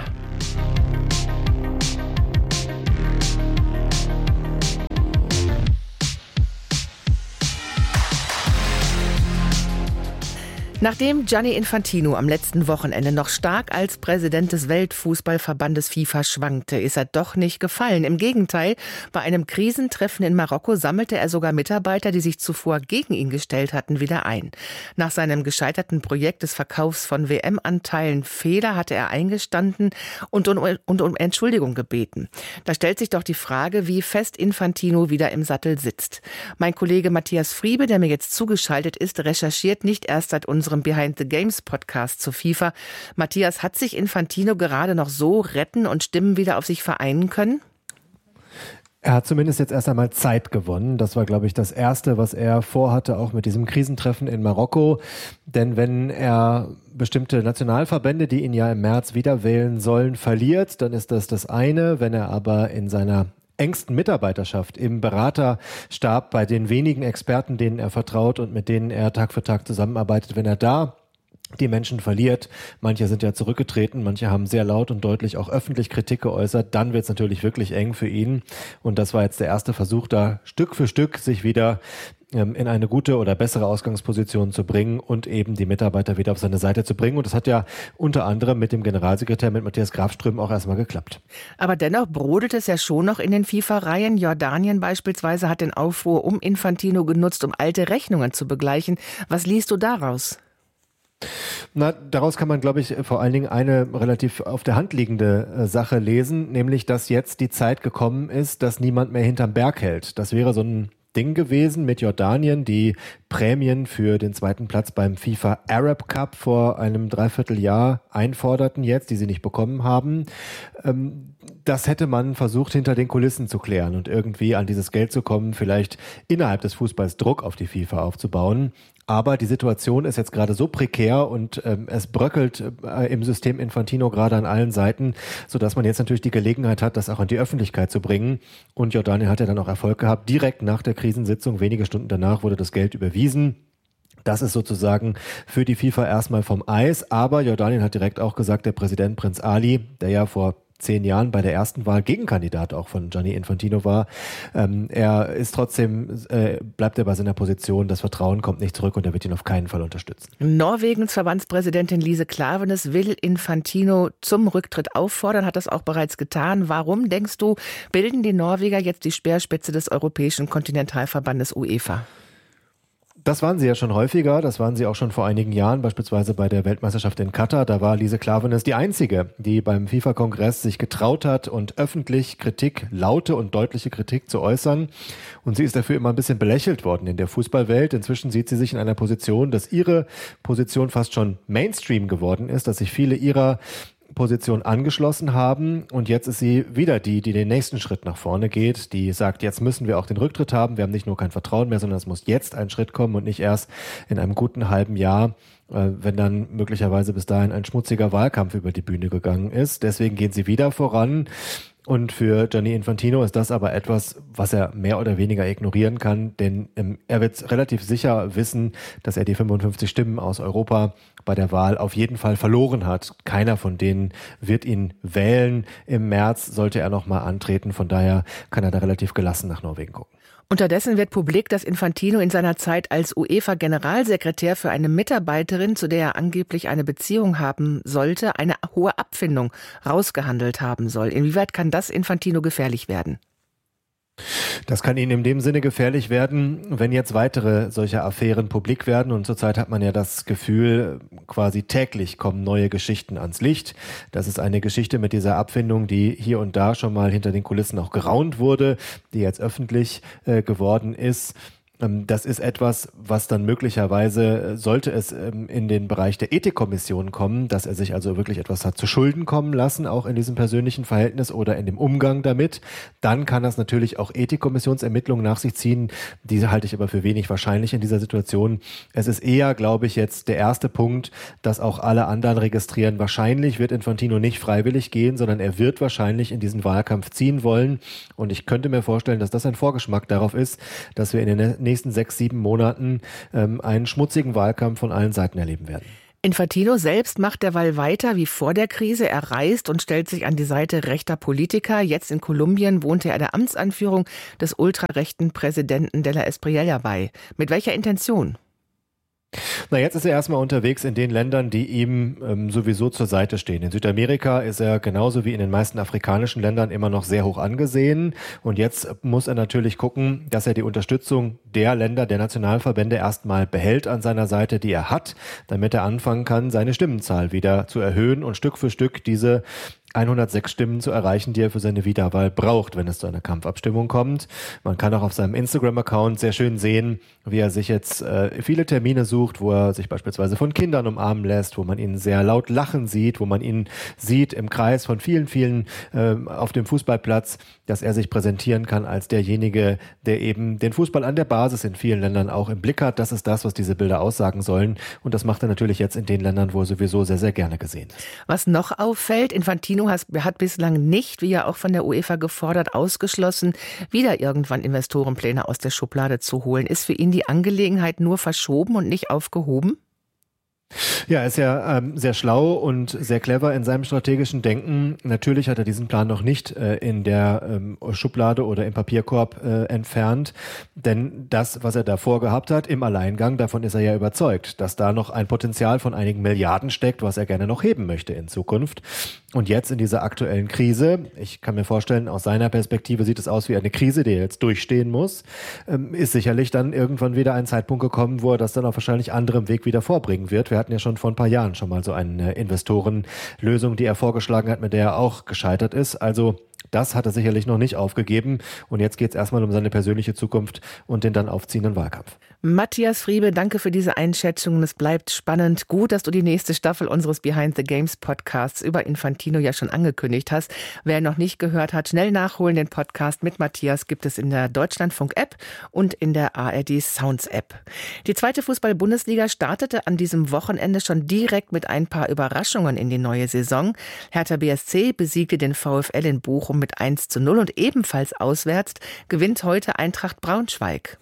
Nachdem Gianni Infantino am letzten Wochenende noch stark als Präsident des Weltfußballverbandes FIFA schwankte, ist er doch nicht gefallen. Im Gegenteil, bei einem Krisentreffen in Marokko sammelte er sogar Mitarbeiter, die sich zuvor gegen ihn gestellt hatten, wieder ein. Nach seinem gescheiterten Projekt des Verkaufs von WM-Anteilen Fehler hatte er eingestanden und um Entschuldigung gebeten. Da stellt sich doch die Frage, wie fest Infantino wieder im Sattel sitzt. Mein Kollege Matthias Friebe, der mir jetzt zugeschaltet ist, recherchiert nicht erst seit unserem Behind the Games Podcast zur FIFA. Matthias, hat sich Infantino gerade noch so retten und Stimmen wieder auf sich vereinen können? Er hat zumindest jetzt erst einmal Zeit gewonnen. Das war, glaube ich, das Erste, was er vorhatte, auch mit diesem Krisentreffen in Marokko. Denn wenn er bestimmte Nationalverbände, die ihn ja im März wieder wählen sollen, verliert, dann ist das eine. Wenn er aber in seiner engsten Mitarbeiterschaft im Beraterstab bei den wenigen Experten, denen er vertraut und mit denen er Tag für Tag zusammenarbeitet, wenn er da die Menschen verliert, manche sind ja zurückgetreten, manche haben sehr laut und deutlich auch öffentlich Kritik geäußert, dann wird es natürlich wirklich eng für ihn. Und das war jetzt der erste Versuch, da Stück für Stück sich wieder in eine gute oder bessere Ausgangsposition zu bringen und eben die Mitarbeiter wieder auf seine Seite zu bringen. Und das hat ja unter anderem mit dem Generalsekretär, mit Matthias Grafström, auch erstmal geklappt. Aber dennoch brodelt es ja schon noch in den FIFA-Reihen. Jordanien beispielsweise hat den Aufruhr um Infantino genutzt, um alte Rechnungen zu begleichen. Was liest du daraus? Na, daraus kann man, glaube ich, vor allen Dingen eine relativ auf der Hand liegende Sache lesen, nämlich, dass jetzt die Zeit gekommen ist, dass niemand mehr hinterm Berg hält. Das wäre so ein Ding gewesen mit Jordanien, die Prämien für den zweiten Platz beim FIFA Arab Cup vor einem Dreivierteljahr einforderten jetzt, die sie nicht bekommen haben. Das hätte man versucht, hinter den Kulissen zu klären und irgendwie an dieses Geld zu kommen, vielleicht innerhalb des Fußballs Druck auf die FIFA aufzubauen. Aber die Situation ist jetzt gerade so prekär und es bröckelt im System Infantino gerade an allen Seiten, sodass man jetzt natürlich die Gelegenheit hat, das auch in die Öffentlichkeit zu bringen. Und Jordanien hat ja dann auch Erfolg gehabt. Direkt nach der Krisensitzung, wenige Stunden danach, wurde das Geld überwiesen. Das ist sozusagen für die FIFA erstmal vom Eis. Aber Jordanien hat direkt auch gesagt, der Präsident Prinz Ali, der ja vor 10 Jahren bei der ersten Wahl Gegenkandidat auch von Gianni Infantino war. Er ist trotzdem, bleibt er bei seiner Position, das Vertrauen kommt nicht zurück und er wird ihn auf keinen Fall unterstützen. Norwegens Verbandspräsidentin Lise Klaveness will Infantino zum Rücktritt auffordern, hat das auch bereits getan. Warum, denkst du, bilden die Norweger jetzt die Speerspitze des Europäischen Kontinentalverbandes UEFA? Das waren sie ja schon häufiger, das waren sie auch schon vor einigen Jahren, beispielsweise bei der Weltmeisterschaft in Katar. Da war Lise Klaveness die Einzige, die beim FIFA-Kongress sich getraut hat und öffentlich laute und deutliche Kritik zu äußern. Und sie ist dafür immer ein bisschen belächelt worden in der Fußballwelt. Inzwischen sieht sie sich in einer Position, dass ihre Position fast schon Mainstream geworden ist, dass sich viele ihrer Position angeschlossen haben und jetzt ist sie wieder die den nächsten Schritt nach vorne geht, die sagt, jetzt müssen wir auch den Rücktritt haben, wir haben nicht nur kein Vertrauen mehr, sondern es muss jetzt ein Schritt kommen und nicht erst in einem guten halben Jahr, wenn dann möglicherweise bis dahin ein schmutziger Wahlkampf über die Bühne gegangen ist. Deswegen gehen sie wieder voran. Und für Gianni Infantino ist das aber etwas, was er mehr oder weniger ignorieren kann, denn er wird relativ sicher wissen, dass er die 55 Stimmen aus Europa bei der Wahl auf jeden Fall verloren hat. Keiner von denen wird ihn wählen. Im März sollte er nochmal antreten. Von daher kann er da relativ gelassen nach Norwegen gucken. Unterdessen wird publik, dass Infantino in seiner Zeit als UEFA-Generalsekretär für eine Mitarbeiterin, zu der er angeblich eine Beziehung haben sollte, eine hohe Abfindung rausgehandelt haben soll. Inwieweit kann das Infantino gefährlich werden? Das kann Ihnen in dem Sinne gefährlich werden, wenn jetzt weitere solche Affären publik werden. Und zurzeit hat man ja das Gefühl, quasi täglich kommen neue Geschichten ans Licht. Das ist eine Geschichte mit dieser Abfindung, die hier und da schon mal hinter den Kulissen auch geraunt wurde, die jetzt öffentlich geworden ist. Das ist etwas, was dann möglicherweise, sollte es in den Bereich der Ethikkommission kommen, dass er sich also wirklich etwas hat zu Schulden kommen lassen, auch in diesem persönlichen Verhältnis oder in dem Umgang damit, dann kann das natürlich auch Ethikkommissionsermittlungen nach sich ziehen. Diese halte ich aber für wenig wahrscheinlich in dieser Situation. Es ist eher, glaube ich, jetzt der erste Punkt, dass auch alle anderen registrieren. Wahrscheinlich wird Infantino nicht freiwillig gehen, sondern er wird wahrscheinlich in diesen Wahlkampf ziehen wollen. Und ich könnte mir vorstellen, dass das ein Vorgeschmack darauf ist, dass wir in den nächsten 6-7 Monaten einen schmutzigen Wahlkampf von allen Seiten erleben werden. Infantino selbst macht derweil weiter wie vor der Krise. Er reist und stellt sich an die Seite rechter Politiker. Jetzt in Kolumbien wohnte er der Amtsanführung des ultrarechten Präsidenten de la Espriella bei. Mit welcher Intention? Na, jetzt ist er erstmal unterwegs in den Ländern, die ihm sowieso zur Seite stehen. In Südamerika ist er genauso wie in den meisten afrikanischen Ländern immer noch sehr hoch angesehen. Und jetzt muss er natürlich gucken, dass er die Unterstützung der Länder, der Nationalverbände erstmal behält an seiner Seite, die er hat, damit er anfangen kann, seine Stimmenzahl wieder zu erhöhen und Stück für Stück diese 106 Stimmen zu erreichen, die er für seine Wiederwahl braucht, wenn es zu einer Kampfabstimmung kommt. Man kann auch auf seinem Instagram-Account sehr schön sehen, wie er sich jetzt viele Termine sucht, wo er sich beispielsweise von Kindern umarmen lässt, wo man ihn sehr laut lachen sieht, wo man ihn sieht im Kreis von vielen auf dem Fußballplatz, dass er sich präsentieren kann als derjenige, der eben den Fußball an der Basis in vielen Ländern auch im Blick hat. Das ist das, was diese Bilder aussagen sollen. Und das macht er natürlich jetzt in den Ländern, wo er sowieso sehr, sehr gerne gesehen ist. Was noch auffällt, Infantino hat bislang nicht, wie ja auch von der UEFA gefordert, ausgeschlossen, wieder irgendwann Investorenpläne aus der Schublade zu holen. Ist für ihn die Angelegenheit nur verschoben und nicht aufgehoben? Ja, er ist ja sehr schlau und sehr clever in seinem strategischen Denken. Natürlich hat er diesen Plan noch nicht in der Schublade oder im Papierkorb entfernt, denn das, was er da vorgehabt hat im Alleingang, davon ist er ja überzeugt, dass da noch ein Potenzial von einigen Milliarden steckt, was er gerne noch heben möchte in Zukunft. Und jetzt in dieser aktuellen Krise, ich kann mir vorstellen, aus seiner Perspektive sieht es aus wie eine Krise, die er jetzt durchstehen muss, ist sicherlich dann irgendwann wieder ein Zeitpunkt gekommen, wo er das dann auf wahrscheinlich anderem Weg wieder vorbringen wird. Wir hatten ja schon vor ein paar Jahren schon mal so eine Investorenlösung, die er vorgeschlagen hat, mit der er auch gescheitert ist. Also das hat er sicherlich noch nicht aufgegeben. Und jetzt geht es erstmal um seine persönliche Zukunft und den dann aufziehenden Wahlkampf. Matthias Friebe, danke für diese Einschätzung. Es bleibt spannend. Gut, dass du die nächste Staffel unseres Behind the Games Podcasts über Infantino ja schon angekündigt hast. Wer noch nicht gehört hat, schnell nachholen. Den Podcast mit Matthias gibt es in der Deutschlandfunk-App und in der ARD Sounds-App. Die zweite Fußball-Bundesliga startete an diesem Wochenende schon direkt mit ein paar Überraschungen in die neue Saison. Hertha BSC besiegte den VfL in Bochum mit 1:0 und ebenfalls auswärts gewinnt heute Eintracht Braunschweig.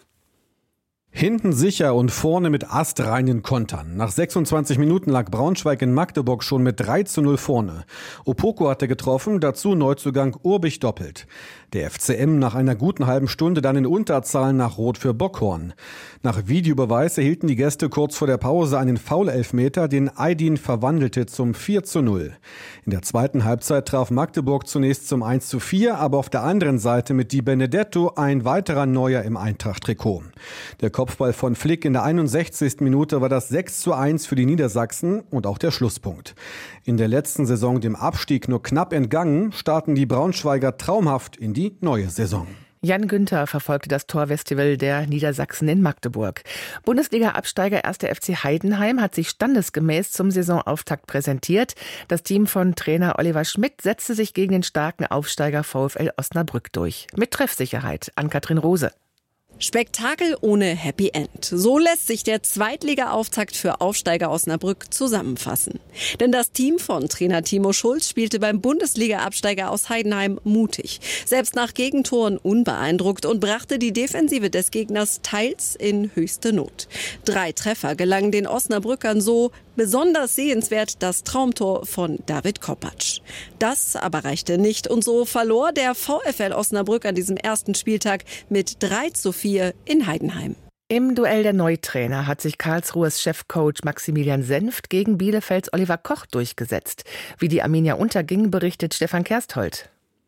Hinten sicher und vorne mit astreinen Kontern. Nach 26 Minuten lag Braunschweig in Magdeburg schon mit 3:0 vorne. Opoko hatte getroffen, dazu Neuzugang Urbich doppelt. Der FCM nach einer guten halben Stunde dann in Unterzahl nach Rot für Bockhorn. Nach Videobeweis erhielten die Gäste kurz vor der Pause einen Foul-Elfmeter, den Aydin verwandelte zum 4:0. In der zweiten Halbzeit traf Magdeburg zunächst zum 1:4, aber auf der anderen Seite mit Di Benedetto ein weiterer Neuer im Eintracht-Trikot. Der Kopfball von Flick in der 61. Minute war das 6:1 für die Niedersachsen und auch der Schlusspunkt. In der letzten Saison dem Abstieg nur knapp entgangen, starten die Braunschweiger traumhaft in die neue Saison. Jan Günther verfolgte das Torfestival der Niedersachsen in Magdeburg. Bundesliga-Absteiger 1. FC Heidenheim hat sich standesgemäß zum Saisonauftakt präsentiert. Das Team von Trainer Oliver Schmidt setzte sich gegen den starken Aufsteiger VfL Osnabrück durch. Mit Treffsicherheit. Ann-Kathrin Rose. Spektakel ohne Happy End. So lässt sich der Zweitliga-Auftakt für Aufsteiger Osnabrück zusammenfassen. Denn das Team von Trainer Timo Schulz spielte beim Bundesliga-Absteiger aus Heidenheim mutig. Selbst nach Gegentoren unbeeindruckt und brachte die Defensive des Gegners teils in höchste Not. 3 Treffer gelangen den Osnabrückern so. Besonders sehenswert das Traumtor von David Kopacz. Das aber reichte nicht und so verlor der VfL Osnabrück an diesem ersten Spieltag mit 3:4 in Heidenheim. Im Duell der Neutrainer hat sich Karlsruhes Chefcoach Maximilian Senft gegen Bielefelds Oliver Koch durchgesetzt. Wie die Arminia unterging, berichtet Stefan Kersthold.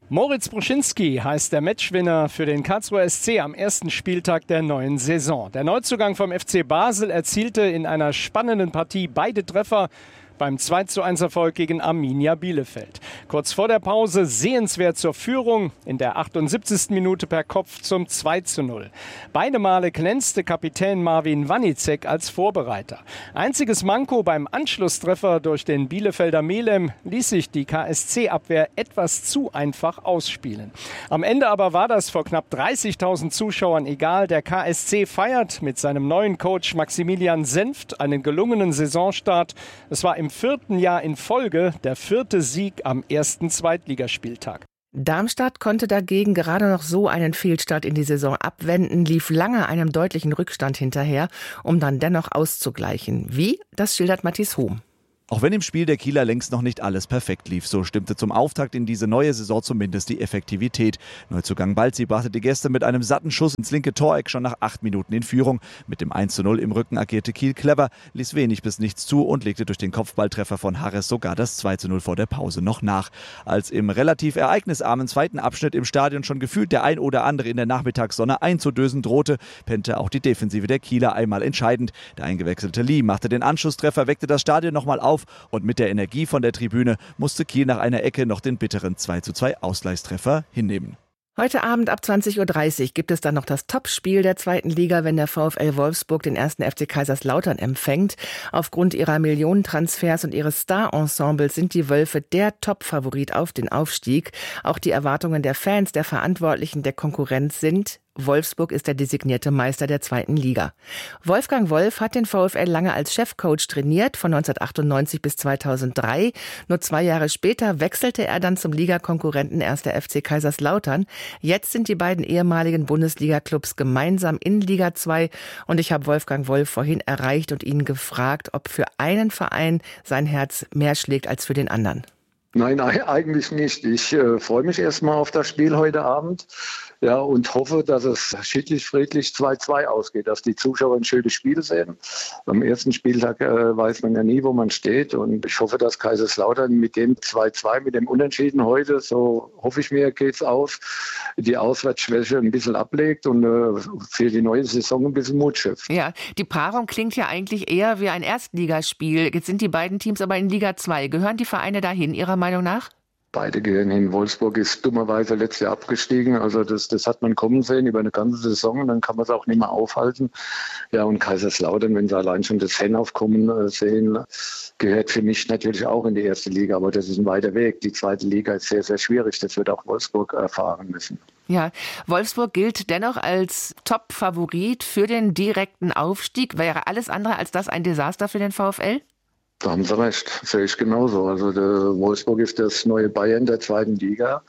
Moritz Bruschinski heißt der Matchwinner für den Karlsruher SC am ersten Spieltag der neuen Saison. Der Neuzugang vom FC Basel erzielte in einer spannenden Partie beide Treffer beim 2:1-Erfolg gegen Arminia Bielefeld. Kurz vor der Pause sehenswert zur Führung, in der 78. Minute per Kopf zum 2:0. Beide Male glänzte Kapitän Marvin Wanicek als Vorbereiter. Einziges Manko beim Anschlusstreffer durch den Bielefelder Melem ließ sich die KSC-Abwehr etwas zu einfach ausspielen. Am Ende aber war das vor knapp 30.000 Zuschauern egal. Der KSC feiert mit seinem neuen Coach Maximilian Senft einen gelungenen Saisonstart. Es war im 4. Jahr in Folge der 4. Sieg am ersten Zweitligaspieltag. Darmstadt konnte dagegen gerade noch so einen Fehlstart in die Saison abwenden, lief lange einem deutlichen Rückstand hinterher, um dann dennoch auszugleichen. Wie? Das schildert Matthias Hohm. Auch wenn im Spiel der Kieler längst noch nicht alles perfekt lief, so stimmte zum Auftakt in diese neue Saison zumindest die Effektivität. Neuzugang Balzi brachte die Gäste mit einem satten Schuss ins linke Toreck schon nach 8 Minuten in Führung. Mit dem 1:0 im Rücken agierte Kiel clever, ließ wenig bis nichts zu und legte durch den Kopfballtreffer von Harris sogar das 2:0 vor der Pause noch nach. Als im relativ ereignisarmen zweiten Abschnitt im Stadion schon gefühlt der ein oder andere in der Nachmittagssonne einzudösen drohte, pennte auch die Defensive der Kieler einmal entscheidend. Der eingewechselte Lee machte den Anschlusstreffer, weckte das Stadion nochmal auf und mit der Energie von der Tribüne musste Kiel nach einer Ecke noch den bitteren 2:2 Ausgleichstreffer hinnehmen. Heute Abend ab 20:30 Uhr gibt es dann noch das Topspiel der zweiten Liga, wenn der VfL Wolfsburg den 1. FC Kaiserslautern empfängt. Aufgrund ihrer Millionentransfers und ihres Star-Ensembles sind die Wölfe der Top-Favorit auf den Aufstieg. Auch die Erwartungen der Fans, der Verantwortlichen, der Konkurrenz sind: Wolfsburg ist der designierte Meister der zweiten Liga. Wolfgang Wolf hat den VfL lange als Chefcoach trainiert, von 1998 bis 2003. Nur 2 Jahre später wechselte er dann zum Ligakonkurrenten 1. FC Kaiserslautern. Jetzt sind die beiden ehemaligen Bundesliga-Clubs gemeinsam in Liga 2. Und ich habe Wolfgang Wolf vorhin erreicht und ihn gefragt, ob für einen Verein sein Herz mehr schlägt als für den anderen. Nein, eigentlich nicht. Ich freue mich erstmal auf das Spiel heute Abend. Ja, und hoffe, dass es schiedlich-friedlich 2:2 ausgeht, dass die Zuschauer ein schönes Spiel sehen. Am ersten Spieltag weiß man ja nie, wo man steht. Und ich hoffe, dass Kaiserslautern mit dem 2:2, mit dem Unentschieden heute, so hoffe ich mir, geht's auf, die Auswärtsschwäche ein bisschen ablegt und für die neue Saison ein bisschen Mut schöpft. Ja, die Paarung klingt ja eigentlich eher wie ein Erstligaspiel. Jetzt sind die beiden Teams aber in Liga 2. Gehören die Vereine dahin, Ihrer Meinung nach? Beide gehören hin. Wolfsburg ist dummerweise letztes Jahr abgestiegen. Also das hat man kommen sehen über eine ganze Saison. Und dann kann man es auch nicht mehr aufhalten. Ja, und Kaiserslautern, wenn Sie allein schon das Fanaufkommen sehen, gehört für mich natürlich auch in die erste Liga. Aber das ist ein weiter Weg. Die zweite Liga ist sehr, sehr schwierig. Das wird auch Wolfsburg erfahren müssen. Ja, Wolfsburg gilt dennoch als Top-Favorit für den direkten Aufstieg. Wäre alles andere als das ein Desaster für den VfL? Da haben Sie recht, sehe ich genauso. Also der Wolfsburg ist das neue Bayern der zweiten Liga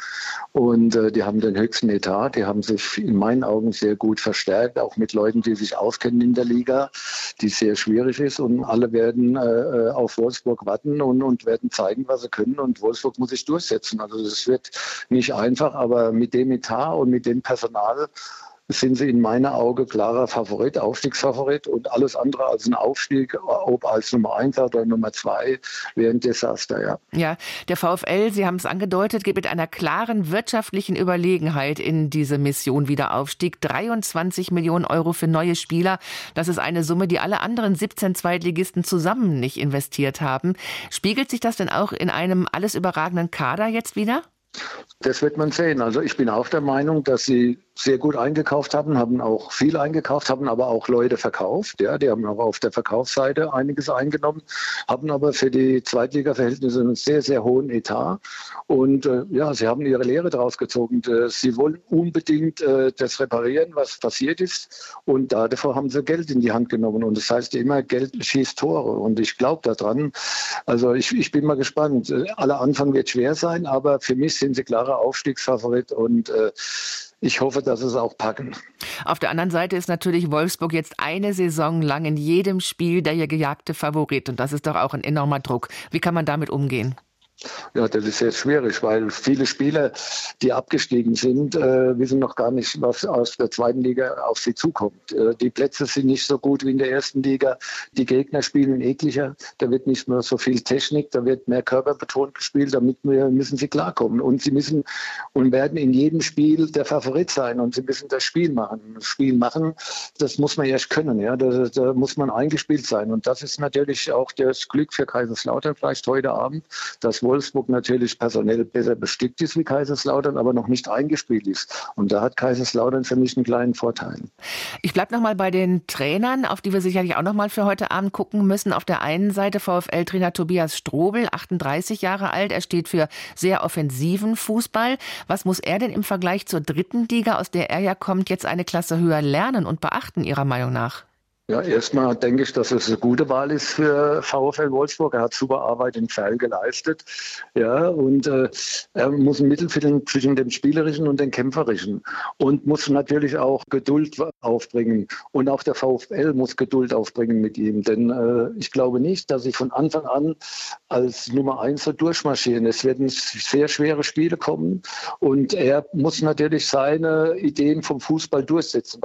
und die haben den höchsten Etat. Die haben sich in meinen Augen sehr gut verstärkt, auch mit Leuten, die sich auskennen in der Liga, die sehr schwierig ist. Und alle werden auf Wolfsburg warten und werden zeigen, was sie können. Und Wolfsburg muss sich durchsetzen. Also das wird nicht einfach, aber mit dem Etat und mit dem Personal sind sie in meinen Augen klarer Favorit, Aufstiegsfavorit, und alles andere als ein Aufstieg, ob als Nummer 1 oder Nummer 2, wäre ein Desaster, ja. Ja, der VfL, Sie haben es angedeutet, geht mit einer klaren wirtschaftlichen Überlegenheit in diese Mission Wiederaufstieg. 23 Millionen Euro für neue Spieler. Das ist eine Summe, die alle anderen 17 Zweitligisten zusammen nicht investiert haben. Spiegelt sich das denn auch in einem alles überragenden Kader jetzt wieder? Das wird man sehen. Also ich bin auch der Meinung, dass sie sehr gut eingekauft haben auch viel eingekauft, haben aber auch Leute verkauft. Ja, die haben auch auf der Verkaufsseite einiges eingenommen, haben aber für die Zweitliga-Verhältnisse einen sehr, sehr hohen Etat. Und ja, sie haben ihre Lehre daraus gezogen. Sie wollen unbedingt das reparieren, was passiert ist. Und davor haben sie Geld in die Hand genommen. Und das heißt immer, Geld schießt Tore. Und ich glaube daran. Also ich bin mal gespannt. Aller Anfang wird schwer sein, aber für mich sind sie klarer Aufstiegsfavorit und ich hoffe, dass sie es auch packen. Auf der anderen Seite ist natürlich Wolfsburg jetzt eine Saison lang in jedem Spiel der gejagte Favorit. Und das ist doch auch ein enormer Druck. Wie kann man damit umgehen? Ja, das ist sehr schwierig, weil viele Spieler, die abgestiegen sind, wissen noch gar nicht, was aus der zweiten Liga auf sie zukommt. Die Plätze sind nicht so gut wie in der ersten Liga. Die Gegner spielen ekliger. Da wird nicht mehr so viel Technik, da wird mehr körperbetont gespielt. Damit müssen sie klarkommen. Und sie müssen und werden in jedem Spiel der Favorit sein. Und sie müssen das Spiel machen. Das Spiel machen, das muss man erst können. Ja? Da muss man eingespielt sein. Und das ist natürlich auch das Glück für Kaiserslautern vielleicht heute Abend, dass Wolfsburg natürlich personell besser bestückt ist wie Kaiserslautern, aber noch nicht eingespielt ist. Und da hat Kaiserslautern für mich einen kleinen Vorteil. Ich bleibe nochmal bei den Trainern, auf die wir sicherlich auch nochmal für heute Abend gucken müssen. Auf der einen Seite VfL-Trainer Tobias Strobel, 38 Jahre alt. Er steht für sehr offensiven Fußball. Was muss er denn im Vergleich zur dritten Liga, aus der er ja kommt, jetzt eine Klasse höher lernen und beachten, Ihrer Meinung nach? Ja, erstmal denke ich, dass es eine gute Wahl ist für VfL Wolfsburg. Er hat super Arbeit in Ferl geleistet. Ja, und er muss ein Mittel finden zwischen dem Spielerischen und dem Kämpferischen. Und muss natürlich auch Geduld aufbringen. Und auch der VfL muss Geduld aufbringen mit ihm. Denn ich glaube nicht, dass sie von Anfang an als Nummer 1 so durchmarschieren. Es werden sehr schwere Spiele kommen. Und er muss natürlich seine Ideen vom Fußball durchsetzen.